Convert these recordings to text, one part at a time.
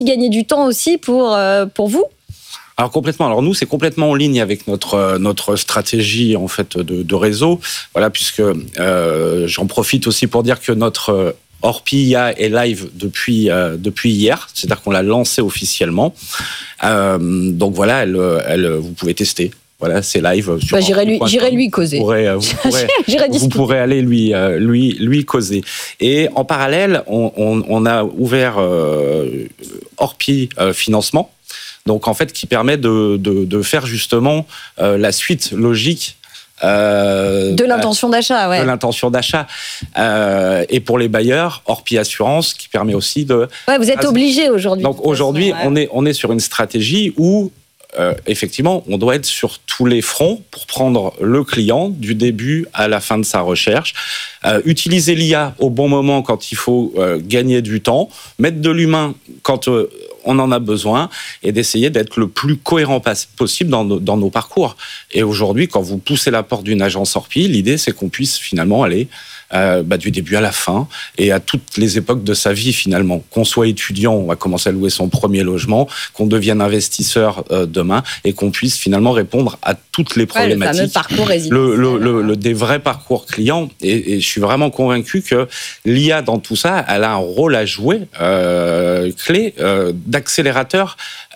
gagner du temps aussi pour vous? Alors complètement. Alors nous, c'est complètement en ligne avec notre stratégie en fait de réseau. Voilà, puisque j'en profite aussi pour dire que notre Orpi IA est live depuis hier, c'est-à-dire qu'on l'a lancé officiellement. Donc voilà, vous pouvez tester. Voilà, c'est live. J'irai lui causer. Vous pourrez aller lui causer. Et en parallèle, on a ouvert Orpi Financement. Donc en fait, qui permet de faire justement la suite logique de l'intention d'achat, ouais. De l'intention d'achat. Et pour les bailleurs, Orpi Assurance, qui permet aussi de... Ouais, vous êtes obligés aujourd'hui. Donc aujourd'hui, on est sur une stratégie où effectivement, on doit être sur tous les fronts pour prendre le client du début à la fin de sa recherche, utiliser l'IA au bon moment quand il faut gagner du temps, mettre de l'humain quand on en a besoin et d'essayer d'être le plus cohérent possible dans nos parcours. Et aujourd'hui, quand vous poussez la porte d'une agence Orpi, l'idée c'est qu'on puisse finalement aller du début à la fin et à toutes les époques de sa vie finalement. Qu'on soit étudiant, on va commencer à louer son premier logement, qu'on devienne investisseur demain et qu'on puisse finalement répondre à toutes les problématiques. Le fameux parcours des vrais parcours clients. Et je suis vraiment convaincu que l'IA dans tout ça, elle a un rôle à jouer clé d'accélérateur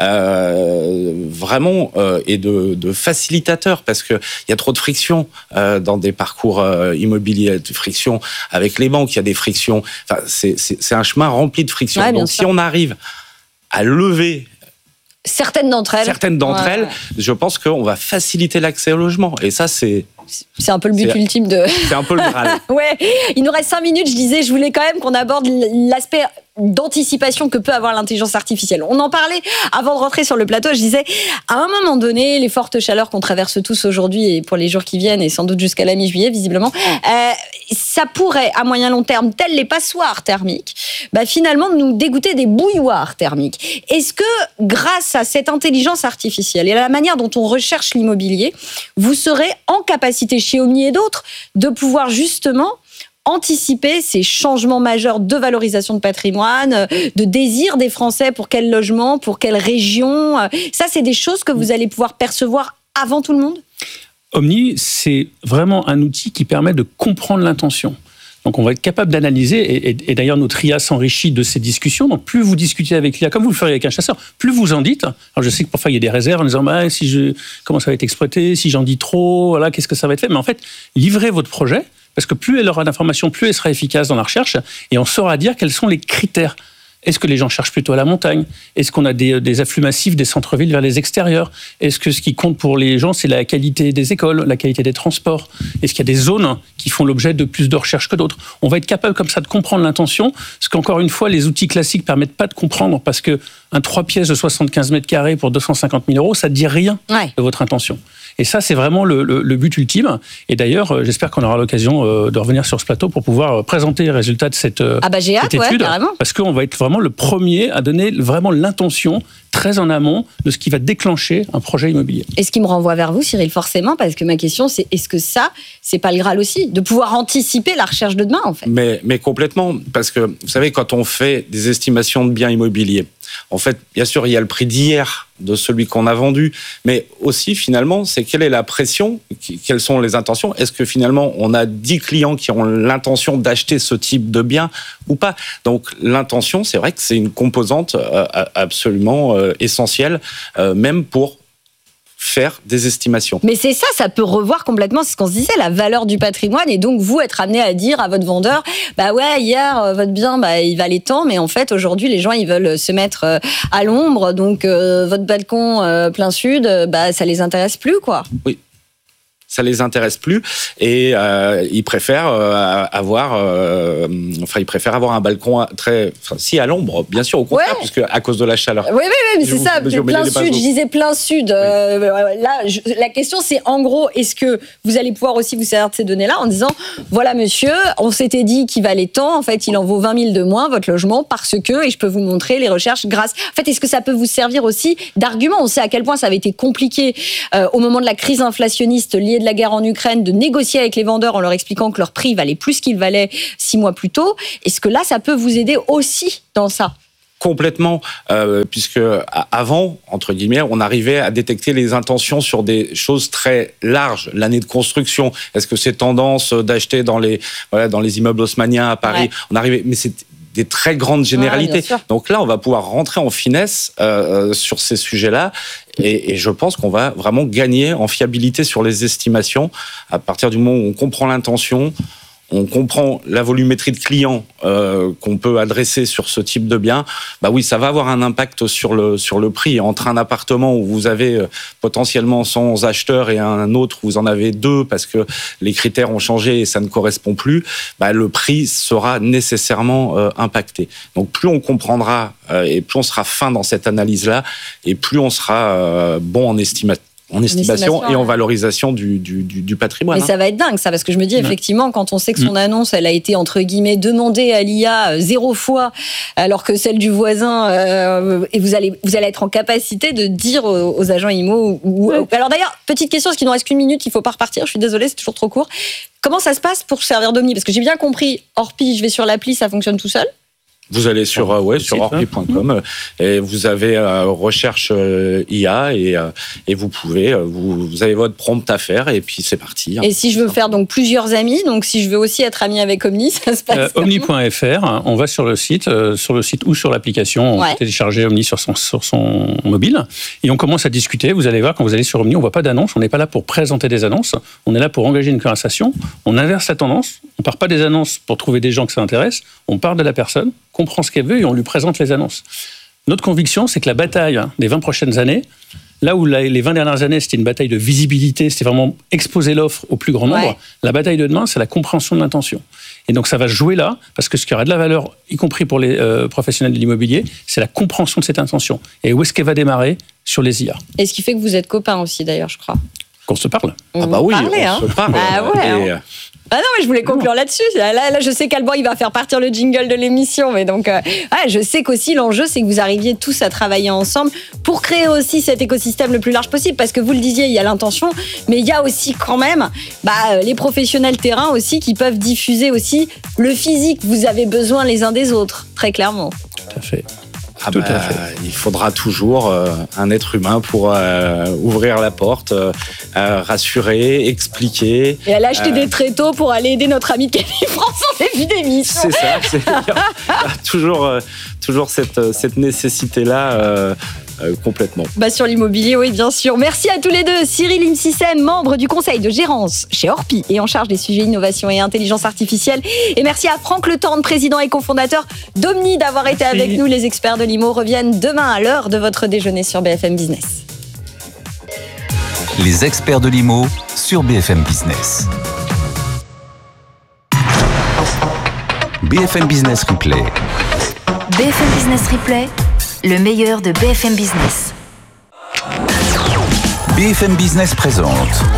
vraiment et de facilitateur parce que il y a trop de friction dans des parcours immobiliers, de friction avec les banques, il y a des frictions. Enfin, c'est un chemin rempli de frictions. Ouais, donc si on arrive à lever certaines d'entre elles, je pense qu'on va faciliter l'accès au logement. Et ça, c'est un peu le but ultime de... C'est un peu le Graal. Ouais, il nous reste 5 minutes. Je disais, je voulais quand même qu'on aborde l'aspect d'anticipation que peut avoir l'intelligence artificielle. On en parlait avant de rentrer sur le plateau. Je disais, à un moment donné, les fortes chaleurs qu'on traverse tous aujourd'hui et pour les jours qui viennent et sans doute jusqu'à la mi-juillet, visiblement, ça pourrait, à moyen long terme, tels les passoires thermiques, finalement nous dégoûter des bouilloires thermiques. Est-ce que, grâce à cette intelligence artificielle et à la manière dont on recherche l'immobilier, vous serez en capacité, chez Omni et d'autres, de pouvoir justement anticiper ces changements majeurs de valorisation de patrimoine, de désir des Français pour quel logement, pour quelle région? Ça, c'est des choses que vous allez pouvoir percevoir avant tout le monde? Omni, c'est vraiment un outil qui permet de comprendre l'intention. Donc, on va être capable d'analyser, et d'ailleurs, notre IA s'enrichit de ces discussions. Donc, plus vous discutez avec l'IA, comme vous le feriez avec un chasseur, plus vous en dites. Alors, je sais que parfois, il y a des réserves en disant, comment ça va être exploité, si j'en dis trop, voilà, qu'est-ce que ça va être fait? Mais en fait, livrez votre projet, parce que plus elle aura d'informations, plus elle sera efficace dans la recherche, et on saura dire quels sont les critères. Est-ce que les gens cherchent plutôt à la montagne? Est-ce qu'on a des afflux massifs des centres-villes vers les extérieurs? Est-ce que ce qui compte pour les gens, c'est la qualité des écoles, la qualité des transports? Est-ce qu'il y a des zones qui font l'objet de plus de recherches que d'autres? On va être capable comme ça de comprendre l'intention, ce qu'encore une fois, les outils classiques permettent pas de comprendre, parce que un 3 pièces de 75 mètres carrés pour 250 000 euros, ça ne dit rien de votre intention. Et ça, c'est vraiment le but ultime. Et d'ailleurs, j'espère qu'on aura l'occasion de revenir sur ce plateau pour pouvoir présenter les résultats de cette étude. Parce qu'on va être vraiment le premier à donner vraiment l'intention très en amont de ce qui va déclencher un projet immobilier. Et ce qui me renvoie vers vous, Cyril, forcément, parce que ma question, c'est est-ce que ça, c'est pas le Graal aussi, de pouvoir anticiper la recherche de demain, en fait? Mais complètement, parce que vous savez, quand on fait des estimations de biens immobiliers, en fait, bien sûr, il y a le prix d'hier de celui qu'on a vendu, mais aussi, finalement, c'est quelle est la pression, quelles sont les intentions. Est-ce que, finalement, on a 10 clients qui ont l'intention d'acheter ce type de bien ou pas? Donc, l'intention, c'est vrai que c'est une composante absolument essentielle, même pour faire des estimations. Mais c'est ça, ça peut revoir complètement, c'est ce qu'on se disait, la valeur du patrimoine, et donc vous être amené à dire à votre vendeur, hier votre bien il valait tant, mais en fait aujourd'hui les gens ils veulent se mettre à l'ombre, donc votre balcon plein sud, ça les intéresse plus, quoi. Oui. Ça les intéresse plus et ils préfèrent avoir un balcon à l'ombre, bien sûr, au contraire, puisque à cause de la chaleur. Oui, mais c'est ça, plein sud, je disais plein sud. Là, la question c'est en gros, est-ce que vous allez pouvoir aussi vous servir de ces données-là en disant, voilà monsieur, on s'était dit qu'il valait tant, en fait il en vaut 20 000 de moins votre logement parce que, et je peux vous montrer les recherches grâce. En fait, est-ce que ça peut vous servir aussi d'argument? On sait à quel point ça avait été compliqué au moment de la crise inflationniste liée de la guerre en Ukraine, de négocier avec les vendeurs en leur expliquant que leur prix valait plus qu'il valait 6 mois plus tôt. Est-ce que là, ça peut vous aider aussi dans ça? Complètement, puisque avant, entre guillemets, on arrivait à détecter les intentions sur des choses très larges. L'année de construction, est-ce que c'est tendance d'acheter dans les immeubles haussmanniens à Paris? On arrivait, mais c'est des très grandes généralités. Donc là, on va pouvoir rentrer en finesse sur ces sujets-là. Et je pense qu'on va vraiment gagner en fiabilité sur les estimations à partir du moment où on comprend l'intention, on comprend la volumétrie de clients qu'on peut adresser sur ce type de bien. Bah oui, ça va avoir un impact sur le prix. Entre un appartement où vous avez potentiellement 100 acheteurs et un autre où vous en avez 2 parce que les critères ont changé et ça ne correspond plus, bah le prix sera nécessairement impacté. Donc plus on comprendra et plus on sera fin dans cette analyse-là et plus on sera bon en estimation et en valorisation du patrimoine. Mais ça va être dingue, ça, parce que je me dis, effectivement, quand on sait que son annonce, elle a été, entre guillemets, demandée à l'IA 0 fois, alors que celle du voisin, et vous allez être en capacité de dire aux agents IMO... Alors d'ailleurs, petite question, parce qu'il nous reste qu'une minute, il ne faut pas repartir, je suis désolée, c'est toujours trop court. Comment ça se passe pour servir d'Omni? Parce que j'ai bien compris, Orpi, je vais sur l'appli, ça fonctionne tout seul. Vous allez sur orpi.com et vous avez recherche IA et vous pouvez vous avez votre prompt à faire et puis c'est parti. Et si je veux faire donc plusieurs amis, donc si je veux aussi être ami avec Omni, ça se passe Omni.fr, on va sur le site ou sur l'application, on peut télécharger Omni sur son mobile et on commence à discuter. Vous allez voir, quand vous allez sur Omni, on voit pas d'annonce, on n'est pas là pour présenter des annonces, on est là pour engager une conversation, on inverse la tendance, on part pas des annonces pour trouver des gens que ça intéresse, on part de la personne, comprend ce qu'elle veut et on lui présente les annonces. Notre conviction, c'est que la bataille des 20 prochaines années, là où les 20 dernières années, c'était une bataille de visibilité, c'était vraiment exposer l'offre au plus grand nombre, la bataille de demain, c'est la compréhension de l'intention. Et donc ça va jouer là, parce que ce qui aura de la valeur, y compris pour les professionnels de l'immobilier, c'est la compréhension de cette intention. Et où est-ce qu'elle va démarrer? Sur les IA. Et ce qui fait que vous êtes copains aussi, d'ailleurs, je crois. Qu'on se parle. Ah bah oui, on se parle. Ah ouais, Ah non, mais je voulais conclure là-dessus. Là, je sais qu'Alban, il va faire partir le jingle de l'émission. Mais donc, je sais qu'aussi, l'enjeu, c'est que vous arriviez tous à travailler ensemble pour créer aussi cet écosystème le plus large possible. Parce que vous le disiez, il y a l'intention, mais il y a aussi quand même les professionnels terrain aussi qui peuvent diffuser aussi le physique. Vous avez besoin les uns des autres, très clairement. Tout à fait. Tout à fait. Il faudra toujours un être humain pour ouvrir la porte, rassurer, expliquer. Et aller acheter des tréteaux pour aller aider notre ami Camille France en début d'émission. C'est ça. Il y a toujours cette nécessité-là. Complètement. Sur l'immobilier, oui, bien sûr. Merci à tous les deux. Cyril Imsissem, membre du conseil de gérance chez Orpi et en charge des sujets innovation et intelligence artificielle. Et merci à Franck Le Tendre, président et cofondateur d'Omni, d'avoir été avec nous. Les experts de l'IMO reviennent demain à l'heure de votre déjeuner sur BFM Business. Les experts de l'IMO sur BFM Business. BFM Business Replay. BFM Business Replay. Le meilleur de BFM Business. BFM Business présente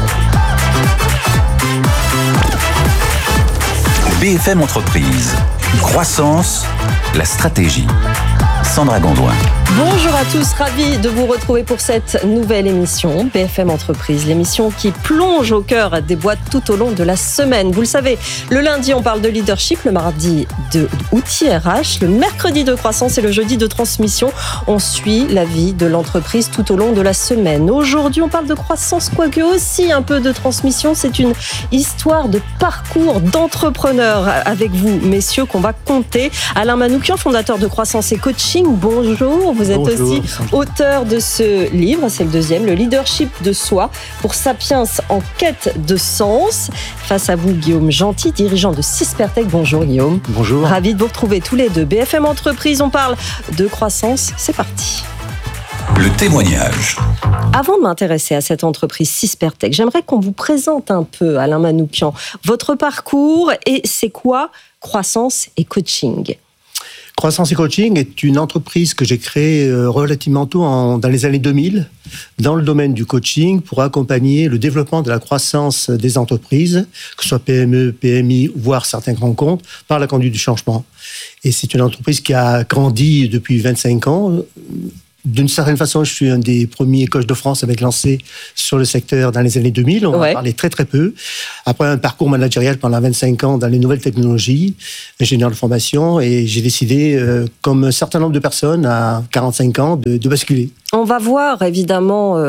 BFM Entreprise. Croissance, la stratégie. Sandra Gondouin. Bonjour à tous, ravi de vous retrouver pour cette nouvelle émission BFM Entreprise, l'émission qui plonge au cœur des boîtes tout au long de la semaine. Vous le savez, le lundi on parle de leadership, le mardi de outils RH, le mercredi de croissance et le jeudi de transmission. On suit la vie de l'entreprise tout au long de la semaine. Aujourd'hui on parle de croissance, quoique aussi un peu de transmission. C'est une histoire de parcours d'entrepreneur avec vous, messieurs, qu'on va compter. Alain Manoukian, fondateur de Croissance et Coaching. Bonjour, vous êtes aussi auteur de ce livre, c'est le deuxième, le leadership de soi pour Sapiens en quête de sens. Face à vous, Guillaume Gentil, dirigeant de Sispertech. Bonjour Guillaume. Bonjour. Ravi de vous retrouver tous les deux. BFM Entreprise, on parle de croissance, c'est parti. Le témoignage. Avant de m'intéresser à cette entreprise Sispertech, j'aimerais qu'on vous présente un peu, Alain Manoukian, votre parcours et c'est quoi Croissance et Coaching. Croissance et Coaching est une entreprise que j'ai créée relativement tôt, dans les années 2000, dans le domaine du coaching, pour accompagner le développement de la croissance des entreprises, que ce soit PME, PMI, voire certains grands comptes, par la conduite du changement. Et c'est une entreprise qui a grandi depuis 25 ans, d'une certaine façon, je suis un des premiers coachs de France à m'être lancé sur le secteur dans les années 2000. On en parlait très très peu. Après un parcours managérial pendant 25 ans dans les nouvelles technologies, ingénieur de formation, et j'ai décidé, comme un certain nombre de personnes à 45 ans, de basculer. On va voir évidemment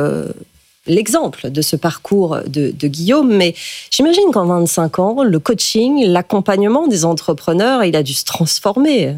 l'exemple de ce parcours de Guillaume, mais j'imagine qu'en 25 ans, le coaching, l'accompagnement des entrepreneurs, il a dû se transformer.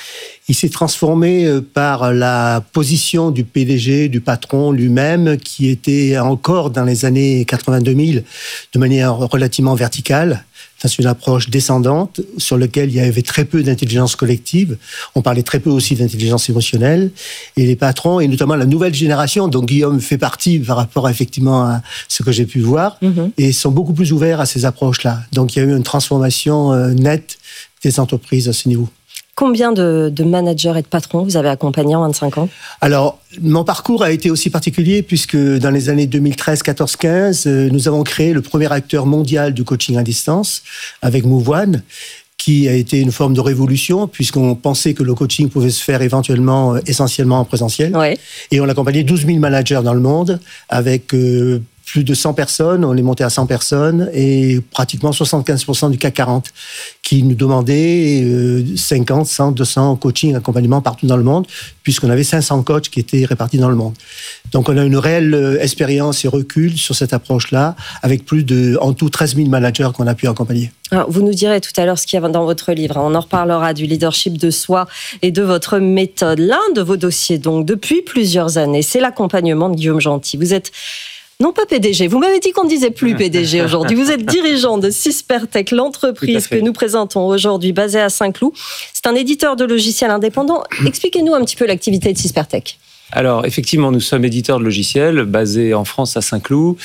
Il s'est transformé par la position du PDG, du patron lui-même, qui était encore dans les années 80-2000 de manière relativement verticale. C'est une approche descendante sur laquelle il y avait très peu d'intelligence collective. On parlait très peu aussi d'intelligence émotionnelle. Et les patrons, et notamment la nouvelle génération, dont Guillaume fait partie par rapport effectivement à ce que j'ai pu voir, et sont beaucoup plus ouverts à ces approches-là. Donc il y a eu une transformation nette des entreprises à ce niveau. Combien de managers et de patrons vous avez accompagnés en 25 ans ? Alors, mon parcours a été aussi particulier puisque dans les années 2013, 14, 15, nous avons créé le premier acteur mondial du coaching à distance avec Move One, qui a été une forme de révolution puisqu'on pensait que le coaching pouvait se faire éventuellement essentiellement en présentiel. Ouais. Et on a accompagné 12 000 managers dans le monde avec plus de 100 personnes, on est monté à 100 personnes et pratiquement 75% du CAC 40 qui nous demandaient 50, 100, 200 coaching, accompagnement partout dans le monde puisqu'on avait 500 coachs qui étaient répartis dans le monde. Donc on a une réelle expérience et recul sur cette approche-là avec plus de, en tout, 13 000 managers qu'on a pu accompagner. Alors, vous nous direz tout à l'heure ce qu'il y a dans votre livre. On en reparlera du leadership de soi et de votre méthode. L'un de vos dossiers, donc, depuis plusieurs années, c'est l'accompagnement de Guillaume Gentil. Vous êtes non pas PDG, vous m'avez dit qu'on ne disait plus PDG aujourd'hui. Vous êtes dirigeant de Syspertech, l'entreprise que nous présentons aujourd'hui, basée à Saint-Cloud. C'est un éditeur de logiciels indépendant. Expliquez-nous un petit peu l'activité de Syspertech. Alors, effectivement, nous sommes éditeurs de logiciels basés en France à Saint-Cloud,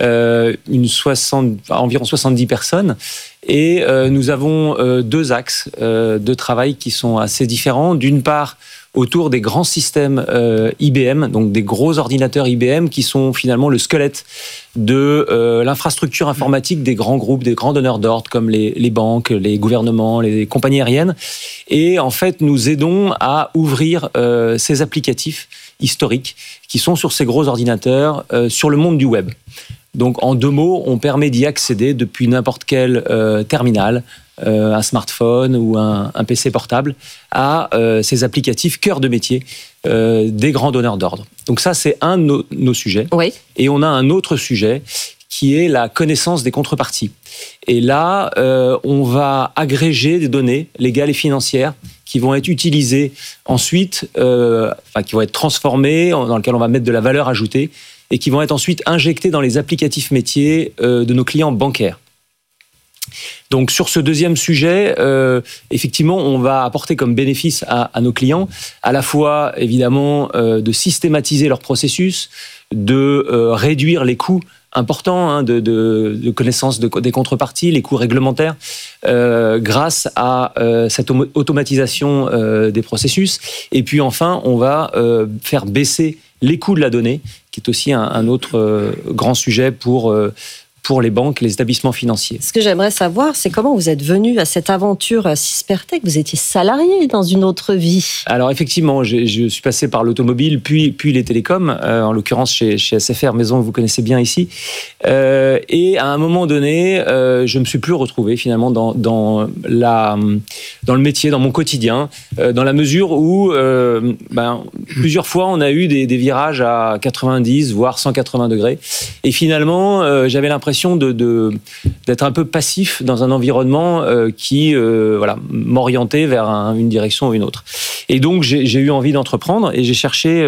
environ 70 personnes. Et nous avons deux axes de travail qui sont assez différents. D'une part, autour des grands systèmes IBM, donc des gros ordinateurs IBM qui sont finalement le squelette de l'infrastructure informatique des grands groupes, des grands donneurs d'ordre comme les banques, les gouvernements, les compagnies aériennes. Et en fait, nous aidons à ouvrir ces applicatifs historiques qui sont sur ces gros ordinateurs sur le monde du web. Donc, en deux mots, on permet d'y accéder depuis n'importe quel terminal, un smartphone ou un PC portable, à ces applicatifs cœur de métier des grands donneurs d'ordre. Donc ça, c'est un de nos sujets. Oui. Et on a un autre sujet qui est la connaissance des contreparties. Et là, on va agréger des données légales et financières qui vont être utilisées ensuite, qui vont être transformées, dans lesquelles on va mettre de la valeur ajoutée, et qui vont être ensuite injectés dans les applicatifs métiers de nos clients bancaires. Donc sur ce deuxième sujet, effectivement, on va apporter comme bénéfice à nos clients à la fois, évidemment, de systématiser leur processus, de réduire les coûts importants de connaissance des contreparties, les coûts réglementaires, grâce à cette automatisation des processus. Et puis enfin, on va faire baisser les coûts de la donnée, qui est aussi un autre grand sujet pour les banques, les établissements financiers. Ce que j'aimerais savoir, c'est comment vous êtes venu à cette aventure Syspertech. Vous étiez salarié dans une autre vie. Alors effectivement, je suis passé par l'automobile, puis les télécoms, en l'occurrence chez SFR, maison que vous connaissez bien ici. Et à un moment donné, je me suis plus retrouvé finalement dans le métier, dans mon quotidien, dans la mesure où plusieurs fois on a eu des virages à 90 voire 180 degrés. Et finalement, j'avais l'impression d'être un peu passif dans un environnement qui m'orientait vers une direction ou une autre. Et donc j'ai eu envie d'entreprendre et j'ai cherché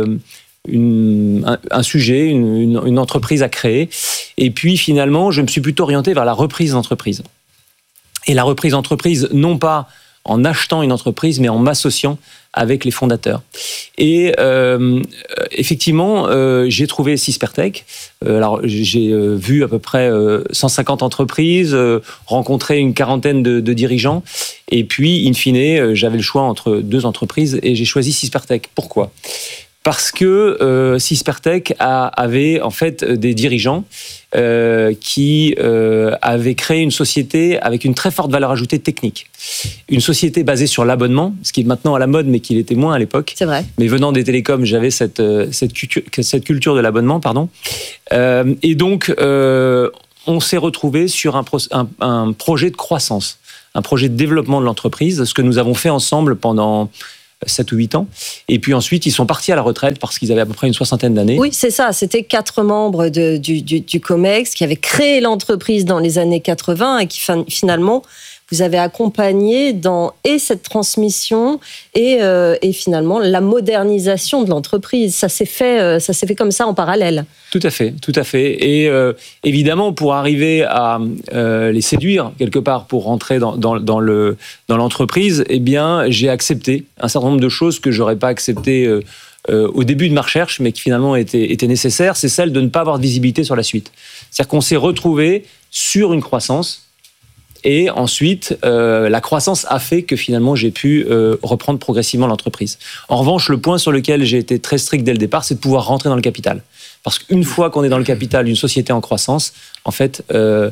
un sujet, une entreprise à créer. Et puis finalement, je me suis plutôt orienté vers la reprise d'entreprise. Et la reprise d'entreprise, non pas en achetant une entreprise, mais en m'associant avec les fondateurs. Et effectivement, j'ai trouvé Syspertech. Alors, j'ai vu à peu près 150 entreprises, rencontré une quarantaine de dirigeants. Et puis, in fine, j'avais le choix entre deux entreprises et j'ai choisi Syspertech. Pourquoi ? parce que Syspertech avait en fait des dirigeants qui avaient créé une société avec une très forte valeur ajoutée technique. Une société basée sur l'abonnement, ce qui est maintenant à la mode, mais qui l'était moins à l'époque. C'est vrai. Mais venant des télécoms, j'avais cette culture de l'abonnement, pardon. Et donc, on s'est retrouvé sur un projet de croissance, un projet de développement de l'entreprise, ce que nous avons fait ensemble pendant 7 ou 8 ans. Et puis ensuite, ils sont partis à la retraite parce qu'ils avaient à peu près une 60aine d'années. Oui, c'est ça. C'était 4 membres du COMEX qui avaient créé l'entreprise dans les années 80 et qui finalement vous avez accompagné dans cette transmission et finalement la modernisation de l'entreprise. Ça s'est fait comme ça en parallèle. Tout à fait. Et évidemment, pour arriver à les séduire quelque part pour rentrer dans l'entreprise, eh bien, j'ai accepté un certain nombre de choses que j'aurais pas acceptées au début de ma recherche, mais qui finalement étaient nécessaires. C'est celle de ne pas avoir de visibilité sur la suite. C'est-à-dire qu'on s'est retrouvé sur une croissance. Et ensuite, la croissance a fait que finalement, j'ai pu reprendre progressivement l'entreprise. En revanche, le point sur lequel j'ai été très strict dès le départ, c'est de pouvoir rentrer dans le capital. Parce qu'une fois qu'on est dans le capital d'une société en croissance, en fait,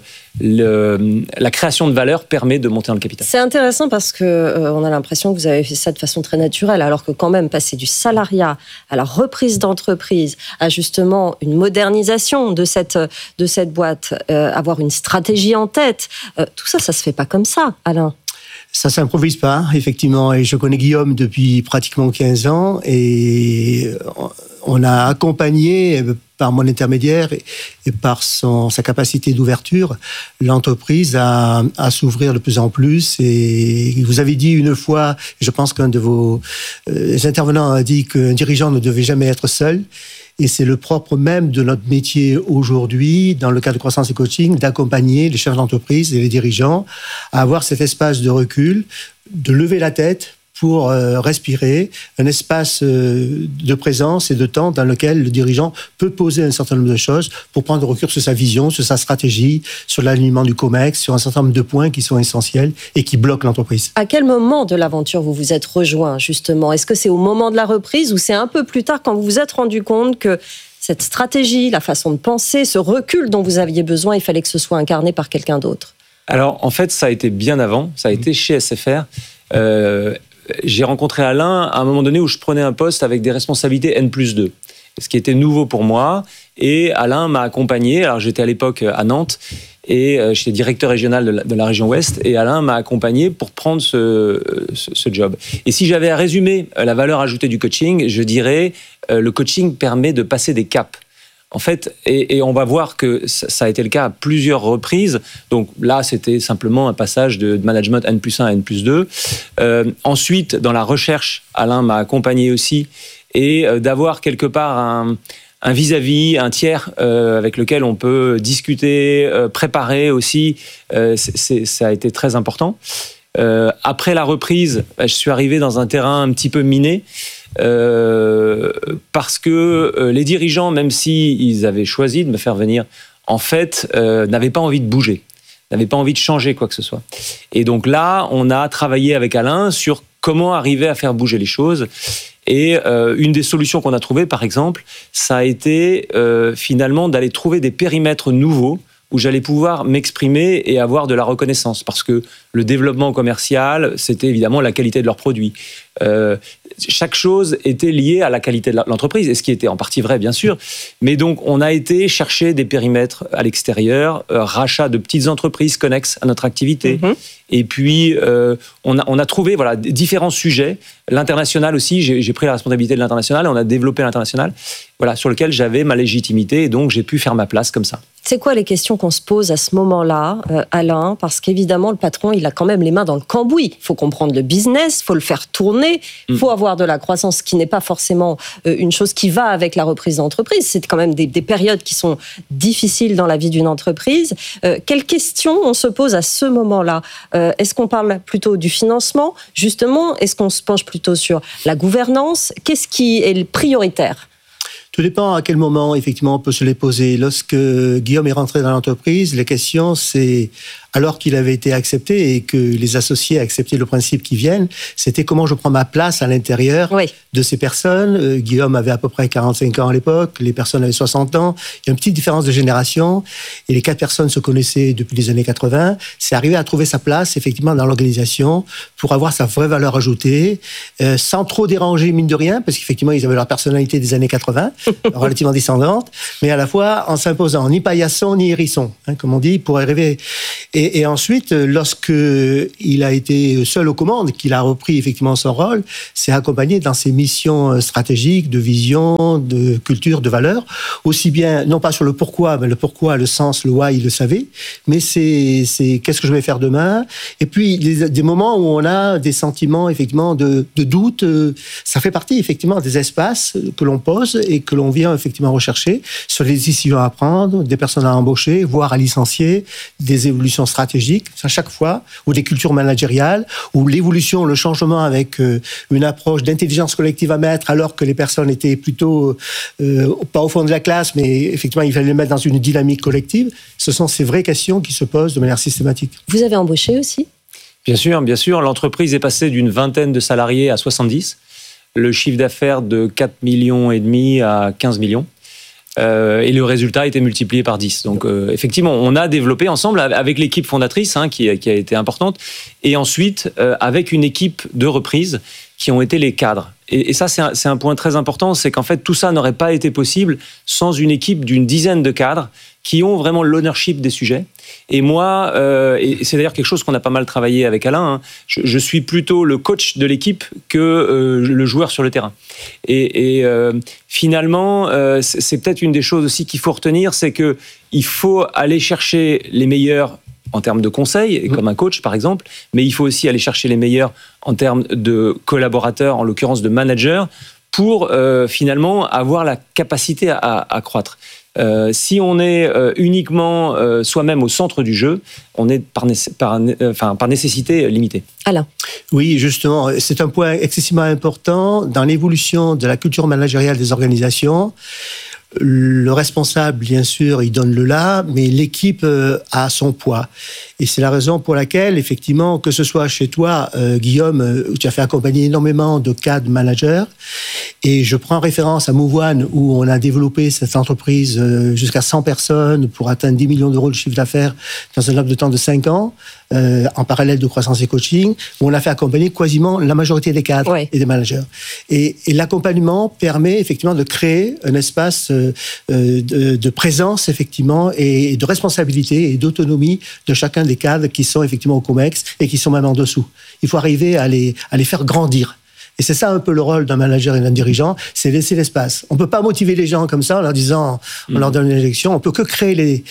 la création de valeur permet de monter dans le capital. C'est intéressant parce qu'on a l'impression que vous avez fait ça de façon très naturelle, alors que quand même, passer du salariat à la reprise d'entreprise, à justement une modernisation de cette boîte, avoir une stratégie en tête, tout ça, ça se fait pas comme ça, Alain. Ça s'improvise pas, effectivement. Et je connais Guillaume depuis pratiquement 15 ans et on a accompagné, par mon intermédiaire et par sa capacité d'ouverture, l'entreprise à s'ouvrir de plus en plus. Et vous avez dit une fois, je pense qu'un de vos intervenants a dit qu'un dirigeant ne devait jamais être seul. Et c'est le propre même de notre métier aujourd'hui, dans le cadre de croissance et coaching, d'accompagner les chefs d'entreprise et les dirigeants à avoir cet espace de recul, de lever la tête pour respirer, un espace de présence et de temps dans lequel le dirigeant peut poser un certain nombre de choses pour prendre recul sur sa vision, sur sa stratégie, sur l'alignement du COMEX, sur un certain nombre de points qui sont essentiels et qui bloquent l'entreprise. À quel moment de l'aventure vous vous êtes rejoint, justement ? Est-ce que c'est au moment de la reprise ou c'est un peu plus tard quand vous vous êtes rendu compte que cette stratégie, la façon de penser, ce recul dont vous aviez besoin, il fallait que ce soit incarné par quelqu'un d'autre ? Alors, en fait, ça a été bien avant. Ça a été chez SFR. J'ai rencontré Alain à un moment donné où je prenais un poste avec des responsabilités N+2, ce qui était nouveau pour moi. Et Alain m'a accompagné. Alors, j'étais à l'époque à Nantes et j'étais directeur régional de la région Ouest. Et Alain m'a accompagné pour prendre ce job. Et si j'avais à résumer la valeur ajoutée du coaching, je dirais le coaching permet de passer des caps. En fait, et on va voir que ça a été le cas à plusieurs reprises. Donc là, c'était simplement un passage de management N+1 à N+2. Ensuite, dans la recherche, Alain m'a accompagné aussi. Et d'avoir quelque part un vis-à-vis, un tiers avec lequel on peut discuter, préparer aussi, ça a été très important. Après la reprise, je suis arrivé dans un terrain un petit peu miné. Parce que les dirigeants, même s'ils avaient choisi de me faire venir, en fait, n'avaient pas envie de bouger, n'avaient pas envie de changer quoi que ce soit. Et donc là, on a travaillé avec Alain sur comment arriver à faire bouger les choses. Et une des solutions qu'on a trouvées, par exemple, ça a été finalement d'aller trouver des périmètres nouveaux où j'allais pouvoir m'exprimer et avoir de la reconnaissance. Parce que le développement commercial, c'était évidemment la qualité de leurs produits. Chaque chose était liée à la qualité de l'entreprise, et ce qui était en partie vrai, bien sûr. Mais donc, on a été chercher des périmètres à l'extérieur, rachat de petites entreprises connexes à notre activité. Mmh. Et puis, on a trouvé différents sujets. L'international aussi, j'ai pris la responsabilité de l'international, et on a développé l'international, sur lequel j'avais ma légitimité, et donc j'ai pu faire ma place comme ça. C'est quoi les questions qu'on se pose à ce moment-là, Alain ? Parce qu'évidemment, le patron, il a quand même les mains dans le cambouis. Il faut comprendre le business, il faut le faire tourner, il faut avoir de la croissance, qui n'est pas forcément une chose qui va avec la reprise d'entreprise. C'est quand même des périodes qui sont difficiles dans la vie d'une entreprise. Quelles questions on se pose à ce moment-là ? Est-ce qu'on parle plutôt du financement ? Justement, est-ce qu'on se penche plutôt sur la gouvernance ? Qu'est-ce qui est prioritaire ? Tout dépend à quel moment, effectivement, on peut se les poser. Lorsque Guillaume est rentré dans l'entreprise, les questions, c'est alors qu'il avait été accepté et que les associés acceptaient le principe qu'ils viennent, c'était comment je prends ma place à l'intérieur de ces personnes. Guillaume avait à peu près 45 ans à l'époque, les personnes avaient 60 ans. Il y a une petite différence de génération et les 4 personnes se connaissaient depuis les années 80. C'est arrivé à trouver sa place, effectivement, dans l'organisation pour avoir sa vraie valeur ajoutée, sans trop déranger, mine de rien, parce qu'effectivement, ils avaient leur personnalité des années 80, relativement descendante, mais à la fois en s'imposant ni paillasson ni hérisson, comme on dit, pour arriver. Et ensuite, lorsque il a été seul aux commandes, qu'il a repris effectivement son rôle, c'est accompagné dans ses missions stratégiques, de vision, de culture, de valeur, aussi bien, non pas sur le pourquoi, mais le pourquoi, le sens, le why, il le savait, mais c'est qu'est-ce que je vais faire demain. Et puis, des moments où on a des sentiments, effectivement, de doute, ça fait partie, effectivement, des espaces que l'on pose et que l'on vient, effectivement, rechercher sur les décisions à prendre, des personnes à embaucher, voire à licencier, des évolutions stratégiques, à chaque fois, ou des cultures managériales, ou l'évolution, le changement avec une approche d'intelligence collective à mettre, alors que les personnes étaient plutôt, pas au fond de la classe, mais effectivement, il fallait les mettre dans une dynamique collective. Ce sont ces vraies questions qui se posent de manière systématique. Vous avez embauché aussi ? Bien sûr. L'entreprise est passée d'une vingtaine de salariés à 70. Le chiffre d'affaires de 4,5 millions à 15 millions. Et le résultat a été multiplié par 10. Donc, effectivement, on a développé ensemble avec l'équipe fondatrice, qui a été importante, et ensuite avec une équipe de reprise qui ont été les cadres. Et ça, c'est un point très important, c'est qu'en fait, tout ça n'aurait pas été possible sans une équipe d'une dizaine de cadres qui ont vraiment l'ownership des sujets. Et moi, et c'est d'ailleurs quelque chose qu'on a pas mal travaillé avec Alain, je suis plutôt le coach de l'équipe que le joueur sur le terrain. Et finalement, c'est peut-être une des choses aussi qu'il faut retenir, c'est qu'il faut aller chercher les meilleurs en termes de conseils, comme un coach par exemple, mais il faut aussi aller chercher les meilleurs en termes de collaborateurs, en l'occurrence de managers, pour finalement avoir la capacité à croître. Si on est uniquement soi-même au centre du jeu, on est par nécessité limité. Alain. Oui, justement, c'est un point excessivement important dans l'évolution de la culture managériale des organisations. Le responsable, bien sûr, il donne le là, mais l'équipe a son poids. Et c'est la raison pour laquelle, effectivement, que ce soit chez toi, Guillaume, où tu as fait accompagner énormément de cadres managers, et je prends référence à Mouvoine, où on a développé cette entreprise jusqu'à 100 personnes pour atteindre 10 millions d'euros de chiffre d'affaires dans un laps de temps de 5 ans, en parallèle de croissance et coaching, où on a fait accompagner quasiment la majorité des cadres et des managers. Et l'accompagnement permet effectivement de créer un espace de présence, effectivement, et de responsabilité et d'autonomie de chacun des cadres qui sont effectivement au COMEX et qui sont même en dessous. Il faut arriver à les faire grandir. Et c'est ça un peu le rôle d'un manager et d'un dirigeant, c'est laisser l'espace. On ne peut pas motiver les gens comme ça en leur disant, on leur donne une élection. On peut que créer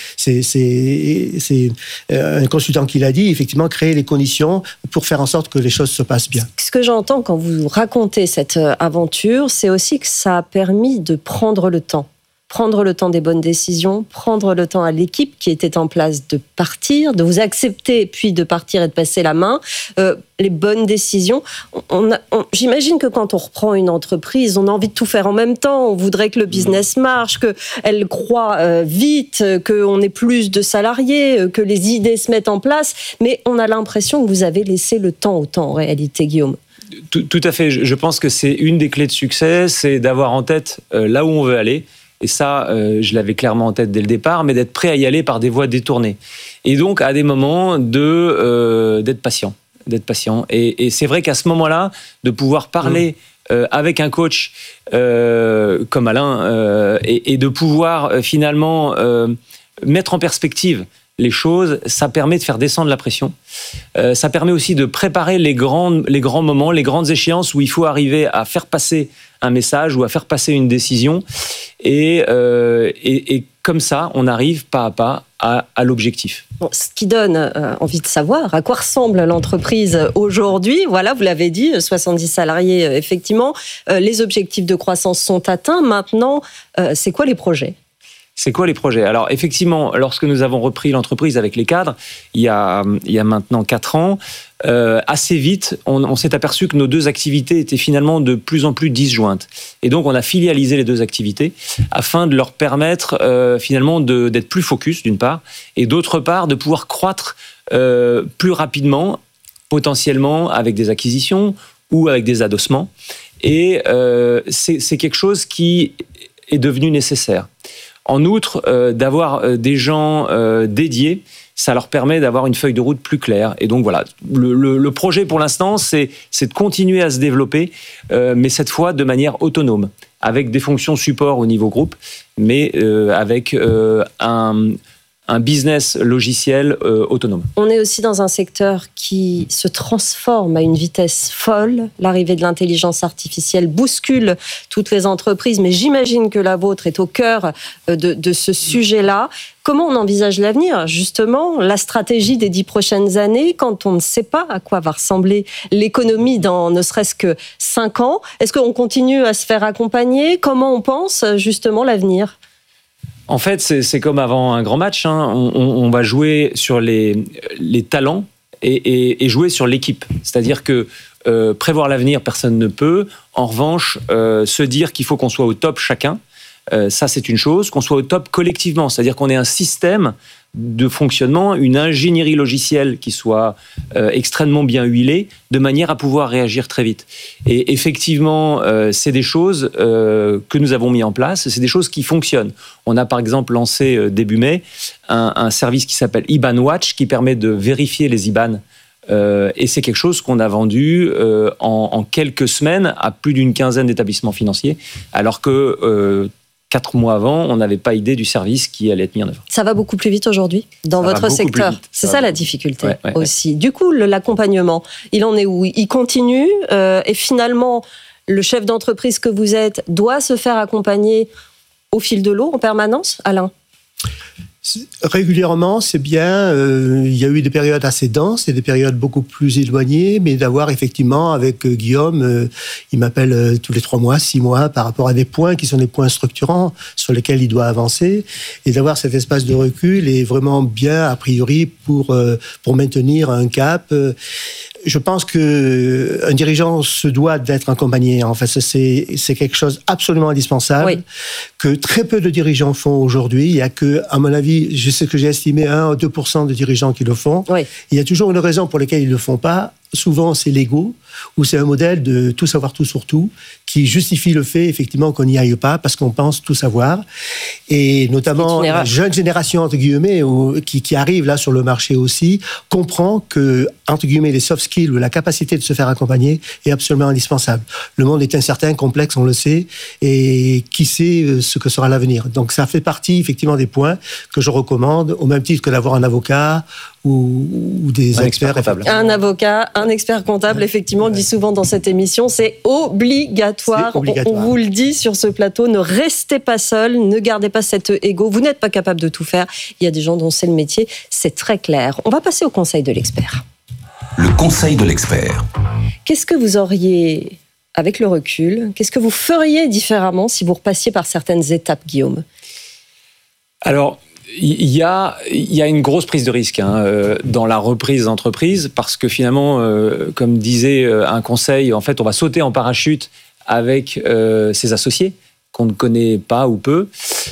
c'est un consultant qui l'a dit, effectivement, créer les conditions pour faire en sorte que les choses se passent bien. Ce que j'entends quand vous racontez cette aventure, c'est aussi que ça a permis de prendre le temps. Prendre le temps des bonnes décisions, prendre le temps à l'équipe qui était en place de partir, de vous accepter, puis de partir et de passer la main. Les bonnes décisions. J'imagine que quand on reprend une entreprise, on a envie de tout faire en même temps. On voudrait que le business marche, qu'elle croît vite, qu'on ait plus de salariés, que les idées se mettent en place. Mais on a l'impression que vous avez laissé le temps au temps, en réalité, Guillaume. Tout à fait. Je pense que c'est une des clés de succès, c'est d'avoir en tête là où on veut aller. Et ça, je l'avais clairement en tête dès le départ, mais d'être prêt à y aller par des voies détournées. Et donc, à des moments, d'être patient. Et c'est vrai qu'à ce moment-là, de pouvoir parler avec un coach comme Alain et de pouvoir finalement mettre en perspective les choses, ça permet de faire descendre la pression. Ça permet aussi de préparer les grands moments, les grandes échéances où il faut arriver à faire passer un message ou à faire passer une décision. Et comme ça, on arrive pas à pas à l'objectif. Bon, ce qui donne envie de savoir à quoi ressemble l'entreprise aujourd'hui. Voilà, vous l'avez dit, 70 salariés, effectivement. Les objectifs de croissance sont atteints. Maintenant, c'est quoi les projets ? C'est quoi les projets ? Alors effectivement, lorsque nous avons repris l'entreprise avec les cadres, il y a maintenant 4 ans, assez vite, on s'est aperçu que nos 2 activités étaient finalement de plus en plus disjointes. Et donc on a filialisé les 2 activités afin de leur permettre finalement d'être plus focus d'une part, et d'autre part de pouvoir croître plus rapidement, potentiellement avec des acquisitions ou avec des adossements. Et c'est quelque chose qui est devenu nécessaire. En outre, d'avoir des gens dédiés, ça leur permet d'avoir une feuille de route plus claire. Et donc voilà, le projet pour l'instant, c'est de continuer à se développer, mais cette fois de manière autonome, avec des fonctions support au niveau groupe, mais avec un business logiciel autonome. On est aussi dans un secteur qui se transforme à une vitesse folle. L'arrivée de l'intelligence artificielle bouscule toutes les entreprises, mais j'imagine que la vôtre est au cœur de ce sujet-là. Comment on envisage l'avenir, justement, la stratégie des 10 prochaines années, quand on ne sait pas à quoi va ressembler l'économie dans ne serait-ce que 5 ans? Est-ce qu'on continue à se faire accompagner? Comment on pense, justement, l'avenir? En fait, c'est comme avant un grand match. On va jouer sur les talents et jouer sur l'équipe. C'est-à-dire que prévoir l'avenir, personne ne peut. En revanche, se dire qu'il faut qu'on soit au top chacun, ça c'est une chose. Qu'on soit au top collectivement, c'est-à-dire qu'on ait un système de fonctionnement, une ingénierie logicielle qui soit extrêmement bien huilée, de manière à pouvoir réagir très vite. Et effectivement, c'est des choses que nous avons mis en place, c'est des choses qui fonctionnent. On a par exemple lancé début mai un service qui s'appelle IBAN Watch, qui permet de vérifier les IBAN. Et c'est quelque chose qu'on a vendu en quelques semaines à plus d'une quinzaine d'établissements financiers, alors que 4 mois avant, on n'avait pas idée du service qui allait être mis en œuvre. Ça va beaucoup plus vite aujourd'hui dans votre secteur. C'est ça la difficulté aussi. Du coup, l'accompagnement, il en est où? Il continue et finalement, le chef d'entreprise que vous êtes doit se faire accompagner au fil de l'eau en permanence, Alain? Régulièrement, c'est bien. Il y a eu des périodes assez denses et des périodes beaucoup plus éloignées, mais d'avoir effectivement, avec Guillaume, il m'appelle tous les 3 mois, 6 mois, par rapport à des points qui sont des points structurants sur lesquels il doit avancer, et d'avoir cet espace de recul est vraiment bien, a priori, pour maintenir un cap. Je pense qu'un dirigeant se doit d'être accompagné. En fait, c'est quelque chose absolument indispensable, que très peu de dirigeants font aujourd'hui. Il y a que, à mon avis, je sais que j'ai estimé 1 à 2% de dirigeants qui le font. Il y a toujours une raison pour laquelle ils ne le font pas. Souvent, c'est l'ego, ou c'est un modèle de tout savoir tout sur tout, qui justifie le fait, effectivement, qu'on n'y aille pas, parce qu'on pense tout savoir. Et notamment, la jeune génération, entre guillemets, qui arrive là sur le marché aussi, comprend que, entre guillemets, les soft skills ou la capacité de se faire accompagner est absolument indispensable. Le monde est incertain, complexe, on le sait, et qui sait ce que sera l'avenir. Donc, ça fait partie, effectivement, des points que je recommande, au même titre que d'avoir un avocat ou des experts comptables. Un avocat, un expert comptable, effectivement, on le dit souvent dans cette émission, c'est obligatoire. On vous le dit sur ce plateau, ne restez pas seul, ne gardez pas cet ego. Vous n'êtes pas capable de tout faire. Il y a des gens dont c'est le métier, c'est très clair. On va passer au conseil de l'expert. Le conseil de l'expert. Qu'est-ce que vous auriez, avec le recul, qu'est-ce que vous feriez différemment si vous repassiez par certaines étapes, Guillaume? Alors, il y a une grosse prise de risque dans la reprise d'entreprise, parce que finalement, comme disait un conseil, en fait, on va sauter en parachute avec ses associés qu'on ne connaît pas ou peu.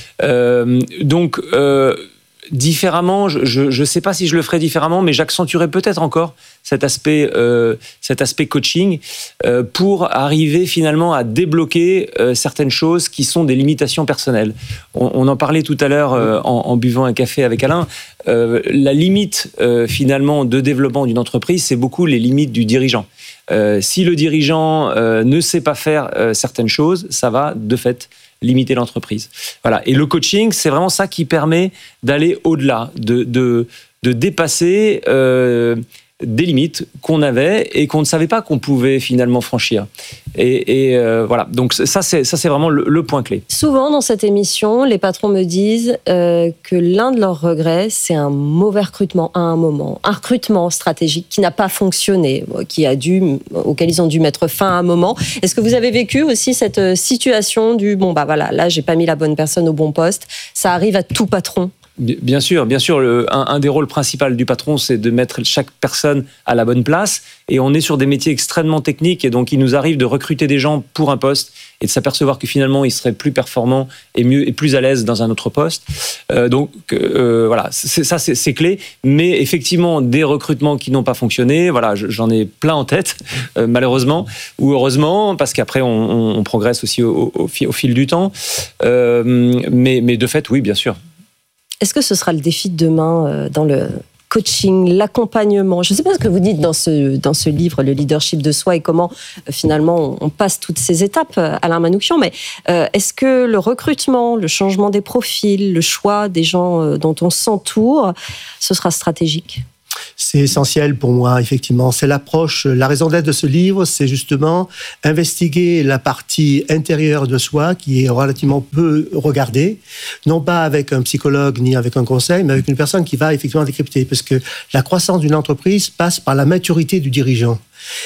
Donc, différemment, je ne sais pas si je le ferais différemment, mais j'accentuerais peut-être encore cet aspect coaching pour arriver finalement à débloquer certaines choses qui sont des limitations personnelles. On en parlait tout à l'heure en buvant un café avec Alain. La limite finalement de développement d'une entreprise, c'est beaucoup les limites du dirigeant. Si le dirigeant ne sait pas faire certaines choses, ça va de fait limiter l'entreprise. Voilà. Et le coaching, c'est vraiment ça qui permet d'aller au-delà, de dépasser des limites qu'on avait et qu'on ne savait pas qu'on pouvait finalement franchir. Et voilà. Donc ça, c'est vraiment le point clé. Souvent dans cette émission, les patrons me disent que l'un de leurs regrets, c'est un mauvais recrutement à un moment, un recrutement stratégique qui n'a pas fonctionné, auquel ils ont dû mettre fin à un moment. Est-ce que vous avez vécu aussi cette situation du voilà, là j'ai pas mis la bonne personne au bon poste? Ça arrive à tout patron Bien sûr. Un des rôles principaux du patron, c'est de mettre chaque personne à la bonne place. Et on est sur des métiers extrêmement techniques. Et donc, il nous arrive de recruter des gens pour un poste et de s'apercevoir que finalement, ils seraient plus performants et mieux et plus à l'aise dans un autre poste. Voilà, c'est clé. Mais effectivement, des recrutements qui n'ont pas fonctionné, voilà, j'en ai plein en tête, malheureusement ou heureusement, parce qu'après, on progresse aussi au fil du temps. Mais de fait, oui, bien sûr. Est-ce que ce sera le défi de demain dans le coaching, l'accompagnement? Je ne sais pas ce que vous dites dans ce livre, Le leadership de soi, et comment finalement on passe toutes ces étapes, Alain Manouchian, mais est-ce que le recrutement, le changement des profils, le choix des gens dont on s'entoure, ce sera stratégique? C'est essentiel pour moi, effectivement. C'est l'approche, la raison d'être de ce livre, c'est justement investiguer la partie intérieure de soi qui est relativement peu regardée, non pas avec un psychologue ni avec un conseil, mais avec une personne qui va effectivement décrypter. Parce que la croissance d'une entreprise passe par la maturité du dirigeant.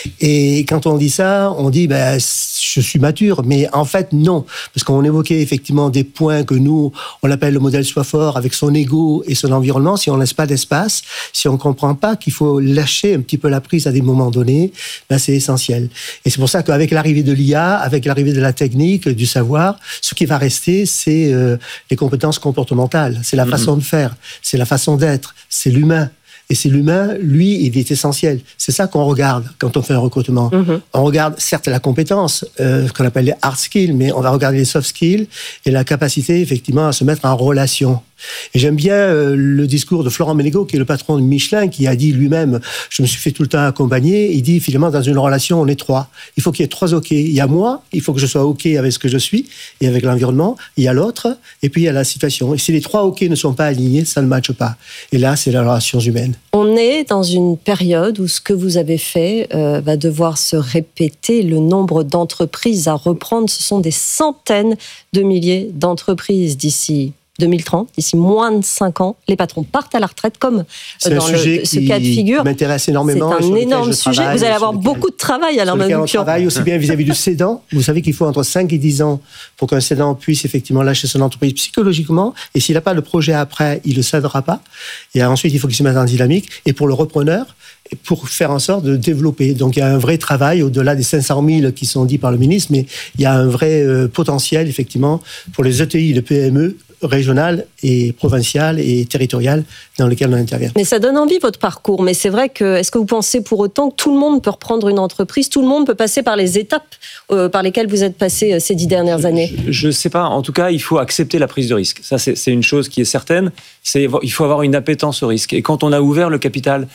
Et quand on dit ça, on dit je suis mature, mais en fait non, parce qu'on évoquait effectivement des points que nous on appelle le modèle soi fort avec son ego et son environnement. Si on laisse pas d'espace, si on comprend pas qu'il faut lâcher un petit peu la prise à des moments donnés, c'est essentiel. Et c'est pour ça qu'avec l'arrivée de l'IA, avec l'arrivée de la technique, du savoir, ce qui va rester, c'est les compétences comportementales, c'est la façon de faire, c'est la façon d'être, c'est l'humain. Et c'est l'humain, lui, il est essentiel. C'est ça qu'on regarde quand on fait un recrutement. On regarde certes la compétence, ce qu'on appelle les hard skills, mais on va regarder les soft skills et la capacité, effectivement, à se mettre en relation. Et j'aime bien le discours de Florent Ménégo, qui est le patron de Michelin, qui a dit lui-même, je me suis fait tout le temps accompagner, il dit finalement dans une relation on est trois. Il faut qu'il y ait trois OK. Il y a moi, il faut que je sois OK avec ce que je suis et avec l'environnement, il y a l'autre, et puis il y a la situation. Et si les trois OK ne sont pas alignés, ça ne matche pas. Et là, c'est la relation humaine. On est dans une période où ce que vous avez fait va devoir se répéter. Le nombre d'entreprises à reprendre, ce sont des centaines de milliers d'entreprises d'ici 2030, d'ici moins de 5 ans, les patrons partent à la retraite, comme dans ce cas de figure. C'est m'intéresse énormément. C'est un énorme sujet. Vous allez avoir beaucoup de travail, Alain Manouchian. On travaille aussi bien vis-à-vis du cédant. Vous savez qu'il faut entre 5 et 10 ans pour qu'un cédant puisse effectivement lâcher son entreprise psychologiquement. Et s'il n'a pas le projet après, il ne le cédera pas. Et ensuite, il faut qu'il se mette en dynamique. Et pour le repreneur, pour faire en sorte de développer. Donc il y a un vrai travail, au-delà des 500 000 qui sont dits par le ministre, mais il y a un vrai potentiel, effectivement, pour les ETI, les PME, régionales et provinciales et territoriales dans lesquelles on intervient. Mais ça donne envie, votre parcours. Mais c'est vrai que, est-ce que vous pensez pour autant que tout le monde peut reprendre une entreprise, tout le monde peut passer par les étapes par lesquelles vous êtes passé ces 10 dernières années? Je ne sais pas. En tout cas, il faut accepter la prise de risque. Ça, c'est une chose qui est certaine. Il faut avoir une appétence au risque. Et quand on a ouvert le capital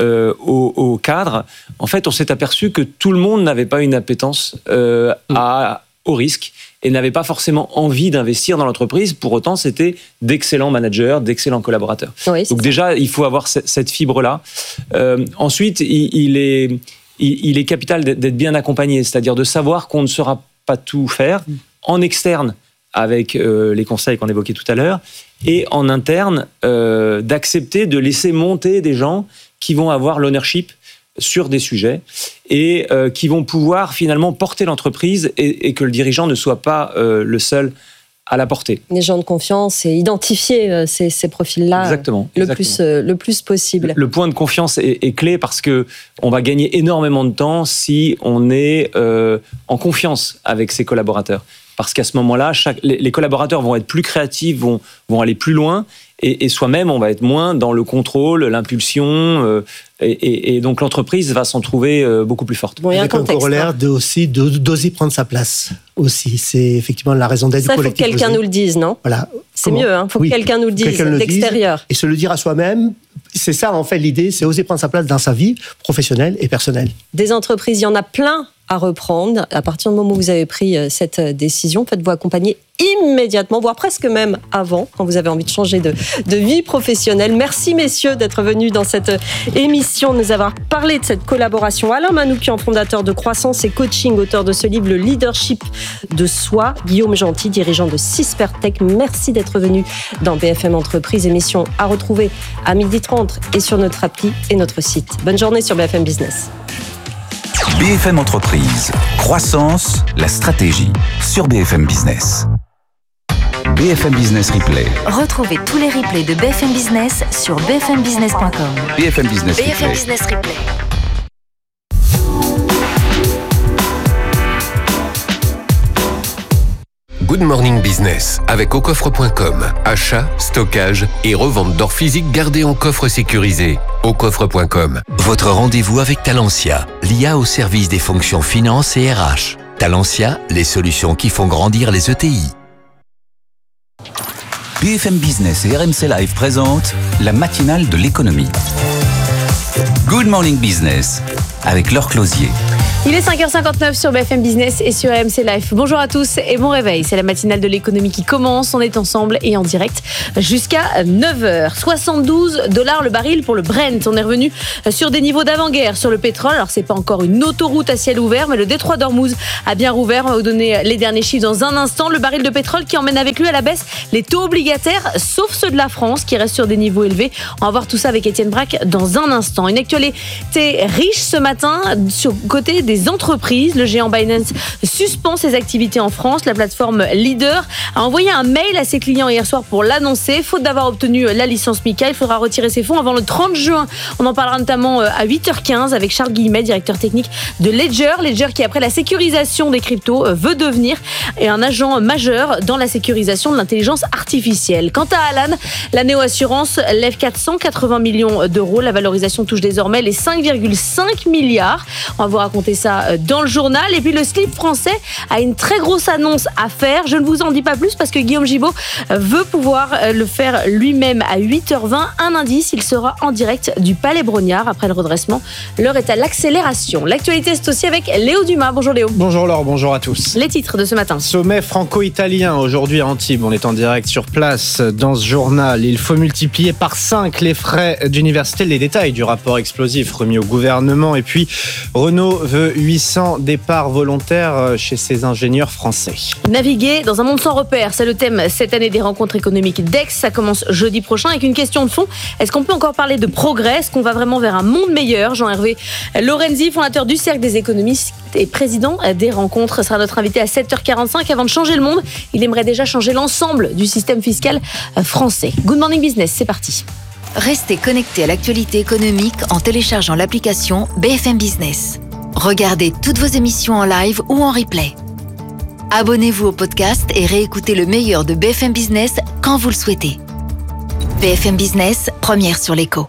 au cadre, en fait, on s'est aperçu que tout le monde n'avait pas une appétence au risque et n'avait pas forcément envie d'investir dans l'entreprise. Pour autant, c'était d'excellents managers, d'excellents collaborateurs. Oui, donc déjà, il faut avoir cette fibre-là. Ensuite, il est capital d'être bien accompagné, c'est-à-dire de savoir qu'on ne saura pas tout faire en externe avec les conseils qu'on évoquait tout à l'heure, et en interne, d'accepter de laisser monter des gens qui vont avoir l'ownership sur des sujets et qui vont pouvoir finalement porter l'entreprise et que le dirigeant ne soit pas le seul à la porter. Les gens de confiance et identifier ces profils-là. Exactement. Le plus possible. Le point de confiance est clé parce qu'on va gagner énormément de temps si on est en confiance avec ses collaborateurs. Parce qu'à ce moment-là, les collaborateurs vont être plus créatifs, vont aller plus loin, et soi-même, on va être moins dans le contrôle, l'impulsion, et donc l'entreprise va s'en trouver beaucoup plus forte. Bon, avec un corollaire d'oser prendre sa place aussi. C'est effectivement la raison d'être du collectif. Ça, il faut que quelqu'un nous le dise, non ? Voilà. C'est mieux, il faut que quelqu'un nous le dise d'extérieur. Et se le dire à soi-même, c'est ça en fait l'idée, c'est oser prendre sa place dans sa vie professionnelle et personnelle. Des entreprises, il y en a plein à reprendre. À partir du moment où vous avez pris cette décision, faites-vous accompagner immédiatement, voire presque même avant, quand vous avez envie de changer de vie professionnelle. Merci messieurs d'être venus dans cette émission, de nous avoir parlé de cette collaboration. Alain Manouchian, fondateur de Croissance et Coaching, auteur de ce livre, Le leadership de soi. Guillaume Gentil, dirigeant de Sispertech. Merci d'être venu dans BFM Entreprise, émission à retrouver à 12h30 et sur notre appli et notre site. Bonne journée sur BFM Business. BFM Entreprise, croissance, la stratégie sur BFM Business. BFM Business Replay. Retrouvez tous les replays de BFM Business sur bfmbusiness.com. BFM Business BFM Replay. Business Replay. Good Morning Business avec aucoffre.com. Achat, stockage et revente d'or physique gardé en coffre sécurisé. Aucoffre.com. Votre rendez-vous avec Talentia, l'IA au service des fonctions finance et RH. Talentia, les solutions qui font grandir les ETI. BFM Business et RMC Live présentent la matinale de l'économie. Good Morning Business avec Laure Closier. Il est 5h59 sur BFM Business et sur RMC Live. Bonjour à tous et bon réveil. C'est la matinale de l'économie qui commence. On est ensemble et en direct jusqu'à 9h. $72 le baril pour le Brent. On est revenu sur des niveaux d'avant-guerre sur le pétrole. Alors, c'est pas encore une autoroute à ciel ouvert, mais le détroit d'Ormuz a bien rouvert. On va vous donner les derniers chiffres dans un instant. Le baril de pétrole qui emmène avec lui à la baisse les taux obligataires, sauf ceux de la France qui restent sur des niveaux élevés. On va voir tout ça avec Étienne Braque dans un instant. Une actualité riche ce matin sur côté des entreprises. Le géant Binance suspend ses activités en France. La plateforme Leader a envoyé un mail à ses clients hier soir pour l'annoncer. Faute d'avoir obtenu la licence MiCA, il faudra retirer ses fonds avant le 30 juin. On en parlera notamment à 8h15 avec Charles Guillemet, directeur technique de Ledger. Ledger qui, après la sécurisation des cryptos, veut devenir un agent majeur dans la sécurisation de l'intelligence artificielle. Quant à Alan, la néo-assurance lève 480 millions d'euros. La valorisation touche désormais les 5,5 milliards. On va vous raconter ça dans le journal. Et puis le slip français a une très grosse annonce à faire. Je ne vous en dis pas plus parce que Guillaume Gibaud veut pouvoir le faire lui-même à 8h20. Un indice, il sera en direct du Palais Brognard après le redressement. L'heure est à l'accélération. L'actualité, c'est aussi avec Léo Dumas. Bonjour Léo. Bonjour Laure, bonjour à tous. Les titres de ce matin. Sommet franco-italien aujourd'hui à Antibes. On est en direct sur place dans ce journal. Il faut multiplier par 5 les frais d'université. Les détails du rapport explosif remis au gouvernement. Et puis Renault veut 800 départs volontaires chez ses ingénieurs français. Naviguer dans un monde sans repères, c'est le thème cette année des rencontres économiques d'Aix. Ça commence jeudi prochain avec une question de fond. Est-ce qu'on peut encore parler de progrès ? Est-ce qu'on va vraiment vers un monde meilleur ? Jean-Hervé Lorenzi, fondateur du Cercle des économistes et président des rencontres, sera notre invité à 7h45. Avant de changer le monde, il aimerait déjà changer l'ensemble du système fiscal français. Good Morning Business, c'est parti. Restez connectés à l'actualité économique en téléchargeant l'application BFM Business. Regardez toutes vos émissions en live ou en replay. Abonnez-vous au podcast et réécoutez le meilleur de BFM Business quand vous le souhaitez. BFM Business, première sur l'écho.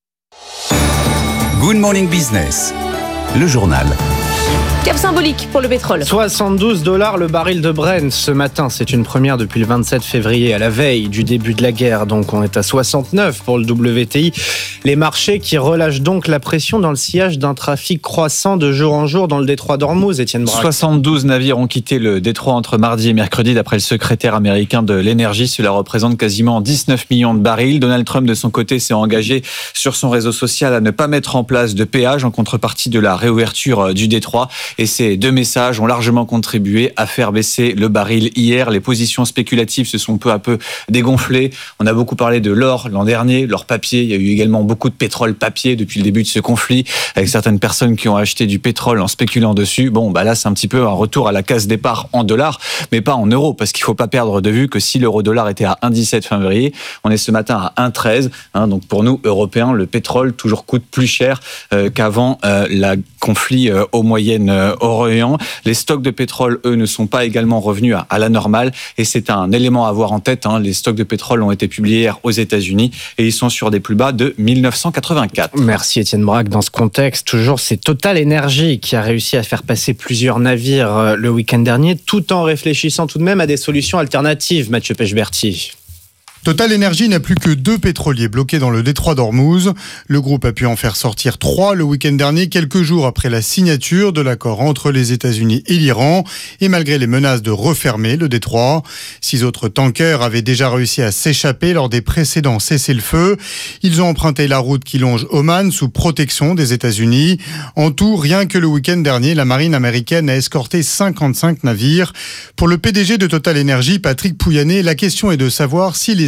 Good Morning Business, le journal. Cap symbolique pour le pétrole. $72 le baril de Brent ce matin. C'est une première depuis le 27 février, à la veille du début de la guerre. Donc on est à 69 pour le WTI. Les marchés qui relâchent donc la pression dans le sillage d'un trafic croissant de jour en jour dans le détroit d'Ormuz, Étienne Braque. 72 navires ont quitté le détroit entre mardi et mercredi d'après le secrétaire américain de l'énergie. Cela représente quasiment 19 millions de barils. Donald Trump, de son côté, s'est engagé sur son réseau social à ne pas mettre en place de péage en contrepartie de la réouverture du détroit. Et ces deux messages ont largement contribué à faire baisser le baril hier. Les positions spéculatives se sont peu à peu dégonflées. On a beaucoup parlé de l'or l'an dernier, l'or papier. Il y a eu également beaucoup de pétrole papier depuis le début de ce conflit, avec certaines personnes qui ont acheté du pétrole en spéculant dessus. Bon, là, c'est un petit peu un retour à la case départ en dollars, mais pas en euros, parce qu'il faut pas perdre de vue que si l'euro-dollar était à 1,17 fin février, on est ce matin à 1,13. Donc pour nous, Européens, le pétrole toujours coûte plus cher qu'avant le conflit au Moyen-Orient. Les stocks de pétrole, eux, ne sont pas également revenus à la normale, et c'est un élément à avoir en tête. Les stocks de pétrole ont été publiés hier aux États-Unis et ils sont sur des plus bas de 1984. Merci Étienne Braque. Dans ce contexte, toujours, c'est Total Energy qui a réussi à faire passer plusieurs navires le week-end dernier, tout en réfléchissant tout de même à des solutions alternatives. Mathieu Pechberti. Total Energy n'a plus que 2 pétroliers bloqués dans le détroit d'Ormuz. Le groupe a pu en faire sortir 3 le week-end dernier, quelques jours après la signature de l'accord entre les États-Unis et l'Iran, et malgré les menaces de refermer le détroit. 6 autres tankers avaient déjà réussi à s'échapper lors des précédents cessez-le-feu. Ils ont emprunté la route qui longe Oman sous protection des États-Unis. En tout, rien que le week-end dernier, la marine américaine a escorté 55 navires. Pour le PDG de Total Energy, Patrick Pouyanné, la question est de savoir si les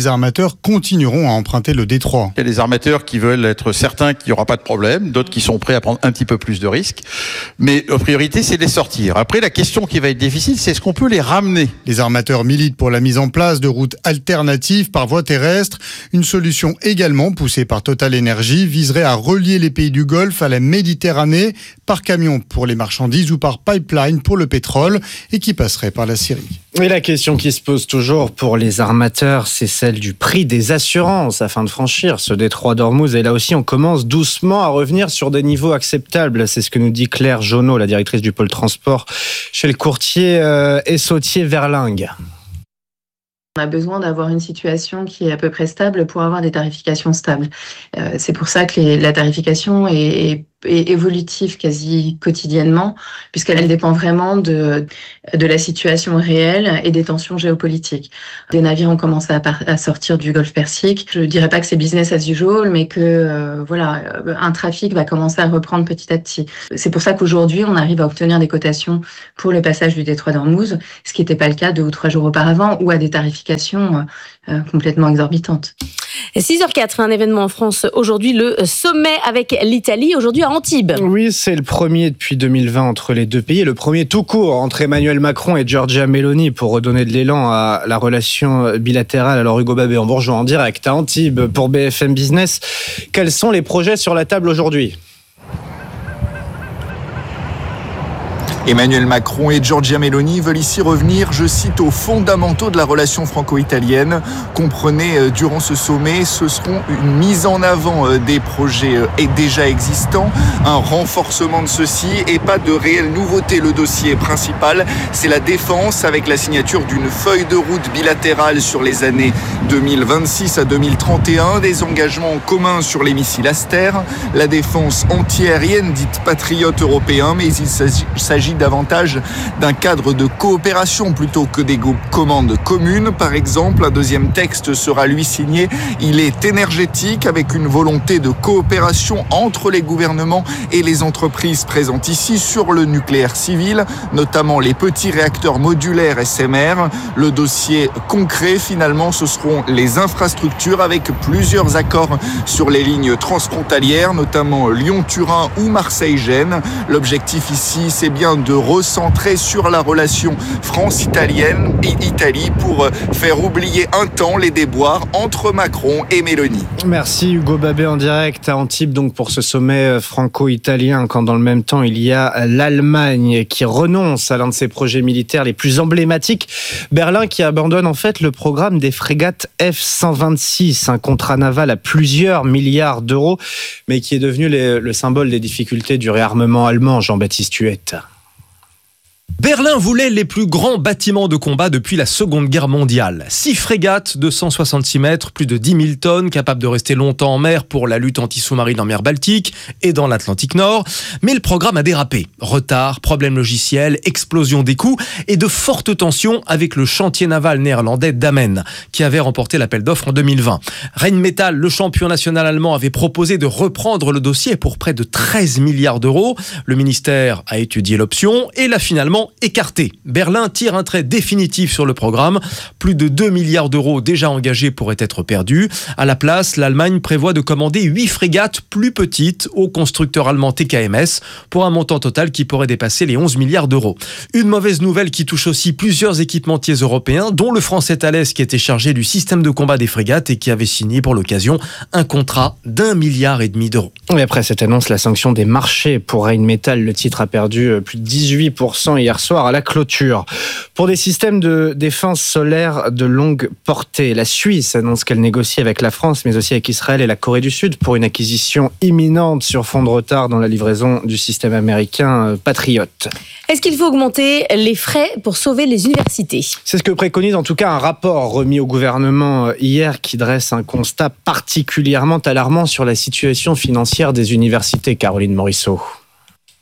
les armateurs continueront à emprunter le détroit. Il y a des armateurs qui veulent être certains qu'il n'y aura pas de problème, d'autres qui sont prêts à prendre un petit peu plus de risques. Mais la priorité, c'est de les sortir. Après, la question qui va être difficile, c'est est-ce qu'on peut les ramener ? Les armateurs militent pour la mise en place de routes alternatives par voie terrestre. Une solution également poussée par Total Energy viserait à relier les pays du Golfe à la Méditerranée par camion pour les marchandises ou par pipeline pour le pétrole et qui passerait par la Syrie. Et la question qui se pose toujours pour les armateurs, c'est celle du prix des assurances afin de franchir ce détroit d'Ormuz. Et là aussi, on commence doucement à revenir sur des niveaux acceptables. C'est ce que nous dit Claire Jonot, la directrice du pôle transport chez le courtier Essautier Verlingue. On a besoin d'avoir une situation qui est à peu près stable pour avoir des tarifications stables. C'est pour ça que la tarification est évolutive quasi quotidiennement, puisqu'elle dépend vraiment de la situation réelle et des tensions géopolitiques. Des navires ont commencé à sortir du Golfe Persique. Je ne dirais pas que c'est business as usual, mais que un trafic va commencer à reprendre petit à petit. C'est pour ça qu'aujourd'hui, on arrive à obtenir des cotations pour le passage du détroit d'Ormuz, ce qui n'était pas le cas 2 ou 3 jours auparavant, ou à des tarifications complètement exorbitantes. 6h04, un événement en France aujourd'hui, le sommet avec l'Italie, aujourd'hui à Antibes. Oui, c'est le premier depuis 2020 entre les deux pays, le premier tout court entre Emmanuel Macron et Giorgia Meloni pour redonner de l'élan à la relation bilatérale. Alors Hugo Babé, on vous rejoint en direct à Antibes pour BFM Business. Quels sont les projets sur la table aujourd'hui ? Emmanuel Macron et Giorgia Meloni veulent ici revenir, je cite, aux fondamentaux de la relation franco-italienne. Comprenez, durant ce sommet, ce seront une mise en avant des projets déjà existants, un renforcement de ceux-ci et pas de réelle nouveauté. Le dossier principal, c'est la défense avec la signature d'une feuille de route bilatérale sur les années 2026 à 2031, des engagements communs sur les missiles Aster, la défense antiaérienne dite patriote européen, mais il s'agit davantage d'un cadre de coopération plutôt que des commandes communes. Par exemple, un deuxième texte sera lui signé. Il est énergétique avec une volonté de coopération entre les gouvernements et les entreprises présentes ici sur le nucléaire civil, notamment les petits réacteurs modulaires SMR. Le dossier concret, finalement, ce seront les infrastructures avec plusieurs accords sur les lignes transfrontalières, notamment Lyon-Turin ou Marseille-Gênes. L'objectif ici, c'est bien de recentrer sur la relation France-italienne et Italie pour faire oublier un temps les déboires entre Macron et Meloni. Merci Hugo Babé en direct à Antibes donc pour ce sommet franco-italien, quand dans le même temps il y a l'Allemagne qui renonce à l'un de ses projets militaires les plus emblématiques. Berlin qui abandonne en fait le programme des frégates F-126, un contrat naval à plusieurs milliards d'euros, mais qui est devenu le symbole des difficultés du réarmement allemand. Jean-Baptiste Huette. Berlin voulait les plus grands bâtiments de combat depuis la Seconde Guerre mondiale. 6 frégates de 166 mètres, plus de 10 000 tonnes, capables de rester longtemps en mer pour la lutte anti-sous-marine en mer Baltique et dans l'Atlantique Nord. Mais le programme a dérapé. Retard, problèmes logiciels, explosion des coûts et de fortes tensions avec le chantier naval néerlandais Damen, qui avait remporté l'appel d'offres en 2020. Rheinmetall, le champion national allemand, avait proposé de reprendre le dossier pour près de 13 milliards d'euros. Le ministère a étudié l'option et l'a finalement écarté. Berlin tire un trait définitif sur le programme. Plus de 2 milliards d'euros déjà engagés pourraient être perdus. À la place, l'Allemagne prévoit de commander 8 frégates plus petites au constructeur allemand TKMS pour un montant total qui pourrait dépasser les 11 milliards d'euros. Une mauvaise nouvelle qui touche aussi plusieurs équipementiers européens, dont le français Thales qui était chargé du système de combat des frégates et qui avait signé pour l'occasion un contrat d'1,5 milliard d'euros. Et après cette annonce, la sanction des marchés pour Rheinmetall, le titre a perdu plus de 18% hier soir à la clôture. Pour des systèmes de défense solaire de longue portée, la Suisse annonce qu'elle négocie avec la France, mais aussi avec Israël et la Corée du Sud pour une acquisition imminente sur fond de retard dans la livraison du système américain Patriot. Est-ce qu'il faut augmenter les frais pour sauver les universités ? C'est ce que préconise en tout cas un rapport remis au gouvernement hier qui dresse un constat particulièrement alarmant sur la situation financière des universités. Caroline Morisseau.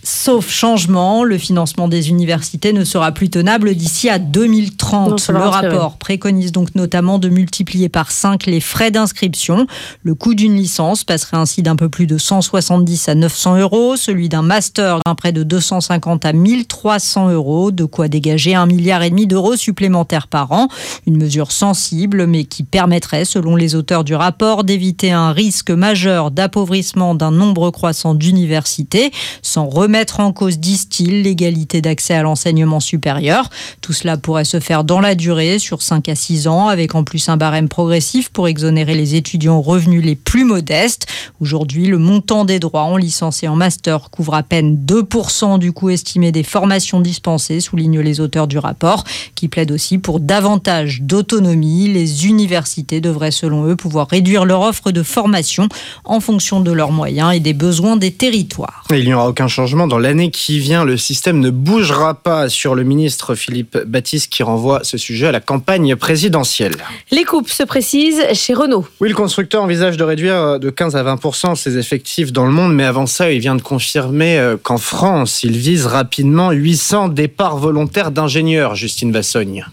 Sauf changement, le financement des universités ne sera plus tenable d'ici à 2030. Le rapport préconise donc notamment de multiplier par 5 les frais d'inscription. Le coût d'une licence passerait ainsi d'un peu plus de 170 à 900 €, celui d'un master près de 250 à 1300 €, de quoi dégager 1,5 milliard d'euros supplémentaires par an. Une mesure sensible, mais qui permettrait, selon les auteurs du rapport, d'éviter un risque majeur d'appauvrissement d'un nombre croissant d'universités, sans remettre en cause, disent-ils, l'égalité d'accès à l'enseignement supérieur. Tout cela pourrait se faire dans la durée, sur 5 à 6 ans, avec en plus un barème progressif pour exonérer les étudiants aux revenus les plus modestes. Aujourd'hui, le montant des droits en licence et en master couvre à peine 2% du coût estimé des formations dispensées, soulignent les auteurs du rapport, qui plaident aussi pour davantage d'autonomie. Les universités devraient, selon eux, pouvoir réduire leur offre de formation en fonction de leurs moyens et des besoins des territoires. Et il n'y aura aucun changement dans l'année qui vient. Le système ne bougera pas, sur le ministre Philippe Baptiste, qui renvoie ce sujet à la campagne présidentielle. Les coupes se précisent chez Renault. Oui, le constructeur envisage de réduire de 15 à 20% ses effectifs dans le monde, mais avant ça, il vient de confirmer qu'en France, il vise rapidement 800 départs volontaires d'ingénieurs. Justine Vassogne.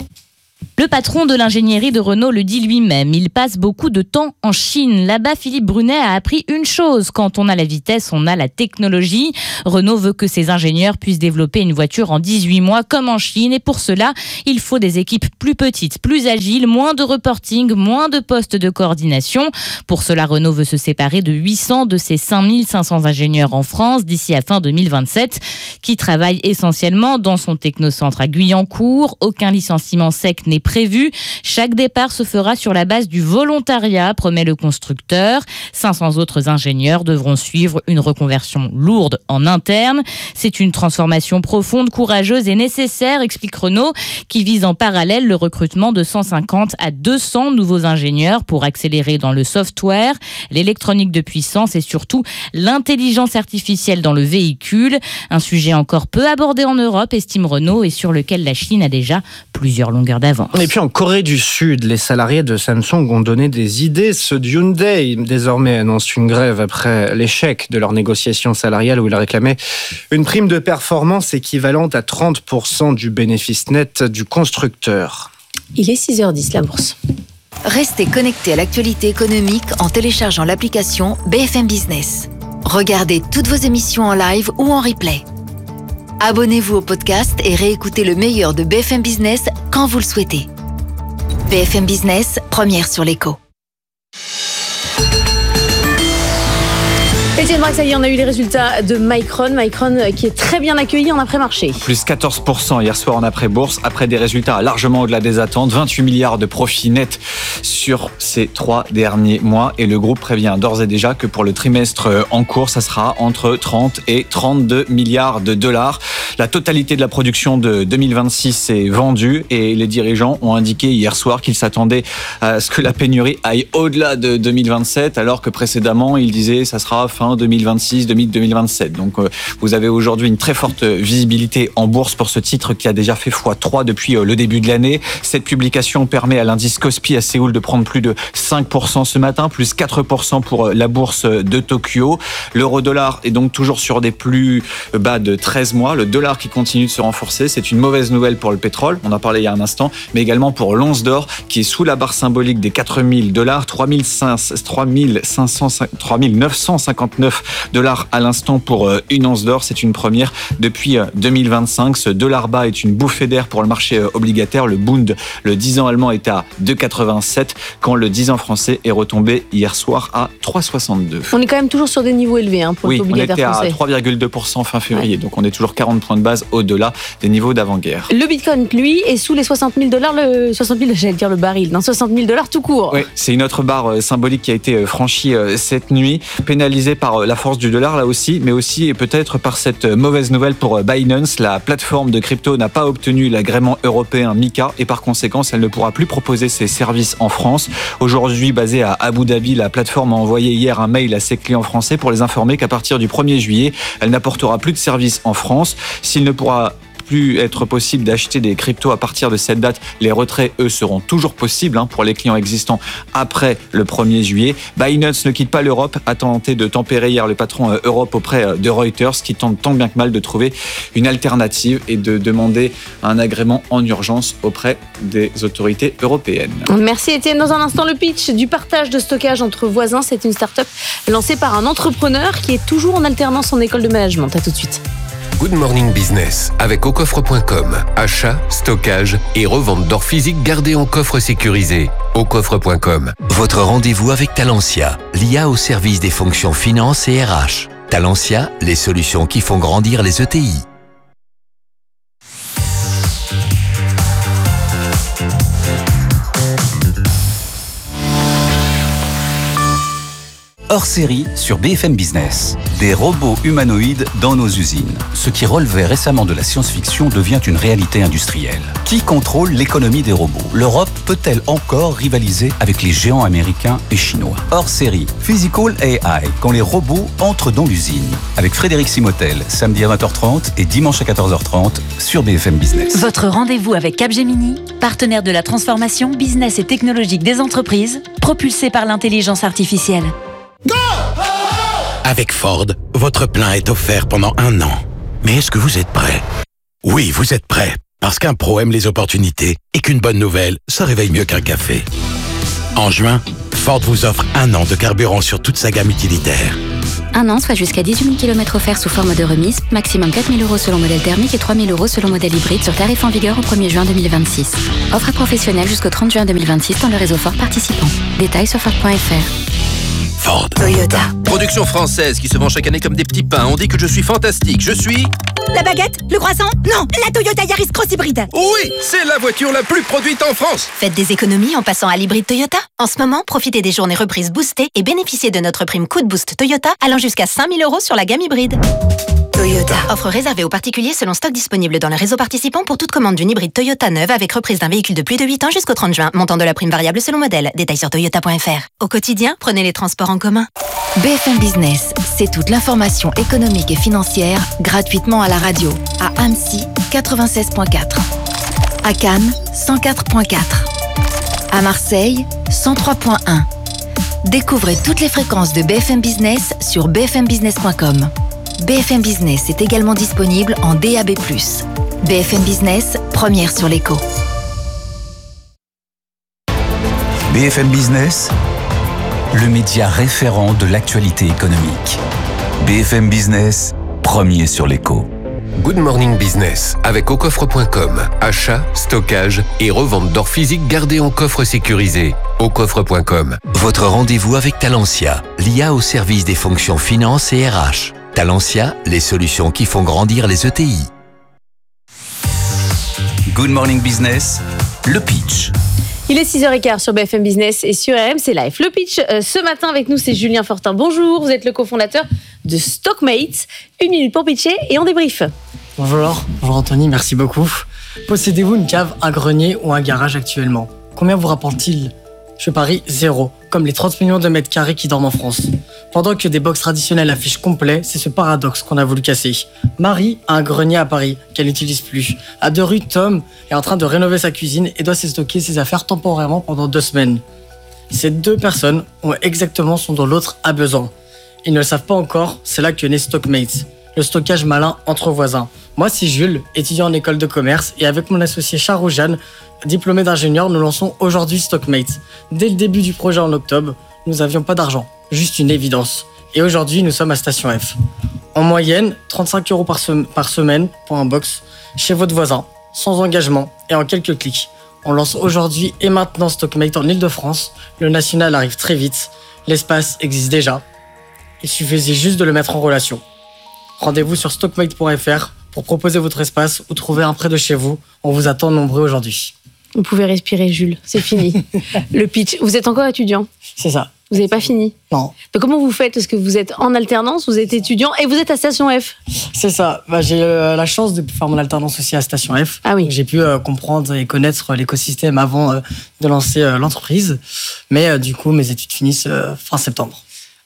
Le patron de l'ingénierie de Renault le dit lui-même, il passe beaucoup de temps en Chine. Là-bas, Philippe Brunet a appris une chose, quand on a la vitesse, on a la technologie. Renault veut que ses ingénieurs puissent développer une voiture en 18 mois comme en Chine, et pour cela, il faut des équipes plus petites, plus agiles, moins de reporting, moins de postes de coordination. Pour cela, Renault veut se séparer de 800 de ses 5500 ingénieurs en France d'ici à fin 2027, qui travaillent essentiellement dans son technocentre à Guyancourt. Aucun licenciement sec n'est prévu. Chaque départ se fera sur la base du volontariat, promet le constructeur. 500 autres ingénieurs devront suivre une reconversion lourde en interne. C'est une transformation profonde, courageuse et nécessaire, explique Renault, qui vise en parallèle le recrutement de 150 à 200 nouveaux ingénieurs pour accélérer dans le software, l'électronique de puissance et surtout l'intelligence artificielle dans le véhicule. Un sujet encore peu abordé en Europe, estime Renault, et sur lequel la Chine a déjà plusieurs longueurs d'avance. Et puis en Corée du Sud, les salariés de Samsung ont donné des idées. Ceux de Hyundai, désormais, annoncent une grève après l'échec de leur négociation salariale où ils réclamaient une prime de performance équivalente à 30% du bénéfice net du constructeur. Il est 6h10, la bourse. Restez connectés à l'actualité économique en téléchargeant l'application BFM Business. Regardez toutes vos émissions en live ou en replay. Abonnez-vous au podcast et réécoutez le meilleur de BFM Business quand vous le souhaitez. BFM Business, première sur l'écho. Étienne Braque, ça y est, on a eu les résultats de Micron. Micron qui est très bien accueilli en après-marché. Plus 14% hier soir en après-bourse, après des résultats largement au-delà des attentes. 28 milliards de profits nets sur ces 3 derniers mois. Et le groupe prévient d'ores et déjà que pour le trimestre en cours, ça sera entre 30 et 32 milliards de dollars. La totalité de la production de 2026 est vendue et les dirigeants ont indiqué hier soir qu'ils s'attendaient à ce que la pénurie aille au-delà de 2027, alors que précédemment, ils disaient ça sera fin 2026, 2027. Donc vous avez aujourd'hui une très forte visibilité en bourse pour ce titre qui a déjà fait x3 depuis le début de l'année. Cette publication permet à l'indice Kospi à Séoul de prendre plus de 5% ce matin, plus 4% pour la bourse de Tokyo. L'euro-dollar est donc toujours sur des plus bas de 13 mois. Le dollar qui continue de se renforcer, c'est une mauvaise nouvelle pour le pétrole, on en parlait il y a un instant, mais également pour l'once d'or qui est sous la barre symbolique des $4000, 3959 $ à l'instant pour une once d'or. C'est une première depuis 2025. Ce dollar bas est une bouffée d'air pour le marché obligataire. Le Bund, le 10 ans allemand, est à 2,87 quand le 10 ans français est retombé hier soir à 3,62. On est quand même toujours sur des niveaux élevés pour le taux obligataire français. Oui, on était à 3,2% fin février. Ouais. Donc on est toujours 40 points de base au-delà des niveaux d'avant-guerre. Le Bitcoin, lui, est sous les $60 000, j'allais dire le baril, non, $60 000 tout court. Oui, c'est une autre barre symbolique qui a été franchie cette nuit, pénalisée par la force du dollar là aussi, mais aussi et peut-être par cette mauvaise nouvelle pour Binance. La plateforme de crypto n'a pas obtenu l'agrément européen MiCA et par conséquent, elle ne pourra plus proposer ses services en France. Aujourd'hui, basée à Abu Dhabi, la plateforme a envoyé hier un mail à ses clients français pour les informer qu'à partir du 1er juillet, elle n'apportera plus de services en France. S'il ne pourra plus être possible d'acheter des cryptos à partir de cette date. Les retraits, eux, seront toujours possibles pour les clients existants après le 1er juillet. Binance ne quitte pas l'Europe, a tenté de tempérer hier le patron Europe auprès de Reuters, qui tente tant bien que mal de trouver une alternative et de demander un agrément en urgence auprès des autorités européennes. Merci Étienne. Dans un instant, le pitch du partage de stockage entre voisins. C'est une start-up lancée par un entrepreneur qui est toujours en alternance en école de management. À tout de suite. Good Morning Business avec aucoffre.com. Achat, stockage et revente d'or physique gardé en coffre sécurisé. Aucoffre.com. Votre rendez-vous avec Talentia, l'IA au service des fonctions finance et RH. Talentia, les solutions qui font grandir les ETI. Hors série sur BFM Business. Des robots humanoïdes dans nos usines. Ce qui relevait récemment de la science-fiction devient une réalité industrielle. Qui contrôle l'économie des robots ? L'Europe peut-elle encore rivaliser avec les géants américains et chinois ? Hors série, Physical AI, quand les robots entrent dans l'usine. Avec Frédéric Simotel, samedi à 20h30 et dimanche à 14h30 sur BFM Business. Votre rendez-vous avec Capgemini, partenaire de la transformation business et technologique des entreprises, propulsé par l'intelligence artificielle. Avec Ford, votre plein est offert pendant 1 an. Mais est-ce que vous êtes prêt ? Oui, vous êtes prêt. Parce qu'un pro aime les opportunités et qu'une bonne nouvelle, ça réveille mieux qu'un café. En juin, Ford vous offre 1 an de carburant sur toute sa gamme utilitaire. 1 an, soit jusqu'à 18 000 km offerts sous forme de remise, maximum 4 000 € selon modèle thermique et 3 000 € selon modèle hybride sur tarif en vigueur au 1er juin 2026. Offre à professionnels jusqu'au 30 juin 2026 dans le réseau Ford participant. Détails sur Ford.fr. Ford. Toyota. Production française qui se vend chaque année comme des petits pains. On dit que je suis fantastique. Je suis... La baguette? Le croissant? Non, la Toyota Yaris Cross Hybride. Oui, c'est la voiture la plus produite en France. Faites des économies en passant à l'hybride Toyota. En ce moment, profitez des journées reprises boostées et bénéficiez de notre prime Coup de Boost Toyota allant jusqu'à 5 000 € sur la gamme hybride. Toyota. Offre réservée aux particuliers selon stock disponible dans le réseau participant pour toute commande d'une hybride Toyota neuve avec reprise d'un véhicule de plus de 8 ans jusqu'au 30 juin. Montant de la prime variable selon modèle. Détails sur toyota.fr. Au quotidien, prenez les transports en commun. BFM Business, c'est toute l'information économique et financière gratuitement à la radio. À Annecy, 96.4. À Cannes, 104.4. À Marseille, 103.1. Découvrez toutes les fréquences de BFM Business sur bfmbusiness.com. BFM Business est également disponible en DAB+. BFM Business, première sur l'écho. BFM Business, le média référent de l'actualité économique. BFM Business, premier sur l'écho. Good Morning Business avec aucoffre.com. Achat, stockage et revente d'or physique gardé en coffre sécurisé. Aucoffre.com. Votre rendez-vous avec Talentia, l'IA au service des fonctions finance et RH. Talentia, les solutions qui font grandir les ETI. Good Morning Business, le pitch. Il est 6h15 sur BFM Business et sur RMC Live. Le pitch ce matin avec nous, c'est Julien Fortin. Bonjour, vous êtes le cofondateur de Stockmates. 1 minute pour pitcher et on débrief. Bonjour Anthony, merci beaucoup. Possédez-vous une cave, un grenier ou un garage actuellement ? Combien vous rapporte-t-il ? Je parie 0, comme les 30 millions de mètres carrés qui dorment en France. Pendant que des box traditionnelles affichent complet, c'est ce paradoxe qu'on a voulu casser. Marie a un grenier à Paris qu'elle n'utilise plus. À 2 rue, Tom est en train de rénover sa cuisine et doit stocker ses affaires temporairement pendant 2 semaines. Ces 2 personnes ont exactement ce dont l'autre a besoin. Ils ne le savent pas encore, c'est là que naît Stockmates, le stockage malin entre voisins. Moi, c'est Jules, étudiant en école de commerce, et avec mon associé Charoujane, diplômé d'ingénieur, nous lançons aujourd'hui Stockmates. Dès le début du projet en octobre, nous n'avions pas d'argent, juste une évidence. Et aujourd'hui, nous sommes à Station F. En moyenne, 35 € par semaine pour un box, chez votre voisin, sans engagement et en quelques clics. On lance aujourd'hui et maintenant Stockmates en Ile-de-France. Le national arrive très vite. L'espace existe déjà. Il suffisait juste de le mettre en relation. Rendez-vous sur stockmate.fr pour proposer votre espace ou trouver un près de chez vous. On vous attend nombreux aujourd'hui. Vous pouvez respirer, Jules. C'est fini. Le pitch. Vous êtes encore étudiant ? C'est ça. Vous n'avez pas fini ? Non. Mais comment vous faites ? Est-ce que vous êtes en alternance, vous êtes étudiant et vous êtes à Station F ? C'est ça. J'ai la chance de faire mon alternance aussi à Station F. Ah oui. J'ai pu comprendre et connaître l'écosystème avant de lancer l'entreprise. Mais du coup, mes études finissent fin septembre.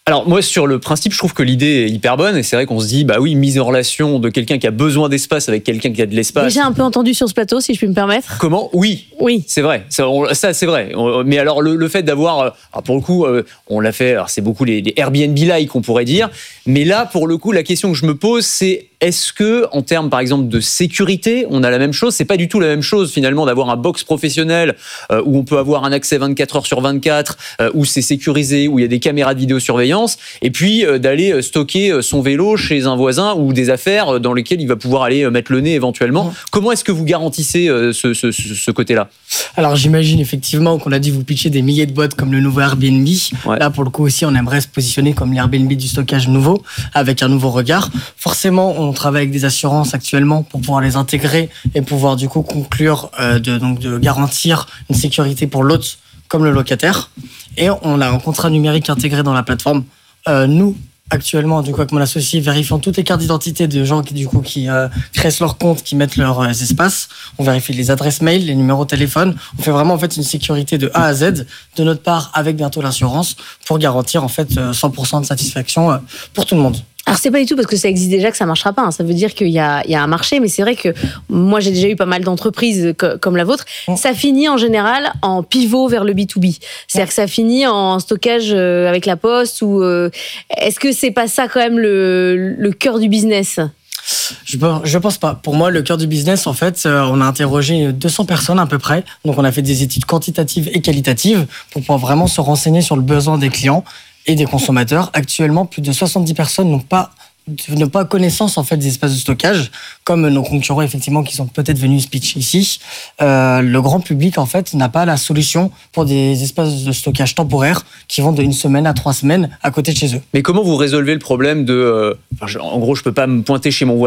Alors moi sur le principe je trouve que l'idée est hyper bonne et c'est vrai qu'on se dit bah oui, mise en relation de quelqu'un qui a besoin d'espace avec quelqu'un qui a de l'espace. Déjà un peu entendu sur ce plateau si je puis me permettre. Comment ? Oui, c'est vrai, ça c'est vrai. Mais alors le fait d'avoir, alors pour le coup on l'a fait, alors c'est beaucoup les Airbnb-like on pourrait dire, mais là pour le coup la question que je me pose c'est est-ce que, en termes, par exemple, de sécurité, on a la même chose ? C'est pas du tout la même chose, finalement, d'avoir un box professionnel où on peut avoir un accès 24 heures sur 24, où c'est sécurisé, où il y a des caméras de vidéosurveillance, et puis d'aller stocker son vélo chez un voisin ou des affaires dans lesquelles il va pouvoir aller mettre le nez éventuellement. Comment est-ce que vous garantissez ce côté-là ? Alors, j'imagine effectivement qu'on a dit vous pitcher des milliers de boîtes comme le nouveau Airbnb. Ouais. Là, pour le coup aussi, on aimerait se positionner comme l'Airbnb du stockage nouveau, avec un nouveau regard. Forcément, on travaille avec des assurances actuellement pour pouvoir les intégrer et pouvoir du coup conclure de garantir une sécurité pour l'hôte comme le locataire. Et on a un contrat numérique intégré dans la plateforme. Nous, actuellement, du coup, avec mon associé, vérifiant toutes les cartes d'identité de gens qui créent leur compte, qui mettent leurs espaces. On vérifie les adresses mail, les numéros de téléphone. On fait vraiment en fait une sécurité de A à Z de notre part avec bientôt l'assurance pour garantir en fait 100% de satisfaction pour tout le monde. Alors c'est pas du tout parce que ça existe déjà que ça marchera pas. Ça veut dire qu'il y a un marché, mais c'est vrai que moi j'ai déjà eu pas mal d'entreprises comme la vôtre. Ça finit en général en pivot vers le B2B. C'est-à-dire que ça finit en stockage avec la Poste ou est-ce que c'est pas ça quand même le cœur du business ? Je pense pas. Pour moi, le cœur du business, en fait, on a interrogé 200 personnes à peu près. Donc on a fait des études quantitatives et qualitatives pour pouvoir vraiment se renseigner sur le besoin des clients et des consommateurs. Actuellement, plus de 70 personnes n'ont pas connaissance en fait des espaces de stockage, comme nos concurrents effectivement qui sont peut-être venus pitch ici. Le grand public en fait n'a pas la solution pour des espaces de stockage temporaires qui vont de 1 semaine à 3 semaines à côté de chez eux. Mais comment vous résolvez le problème de, en gros, je peux pas me pointer chez mon voisin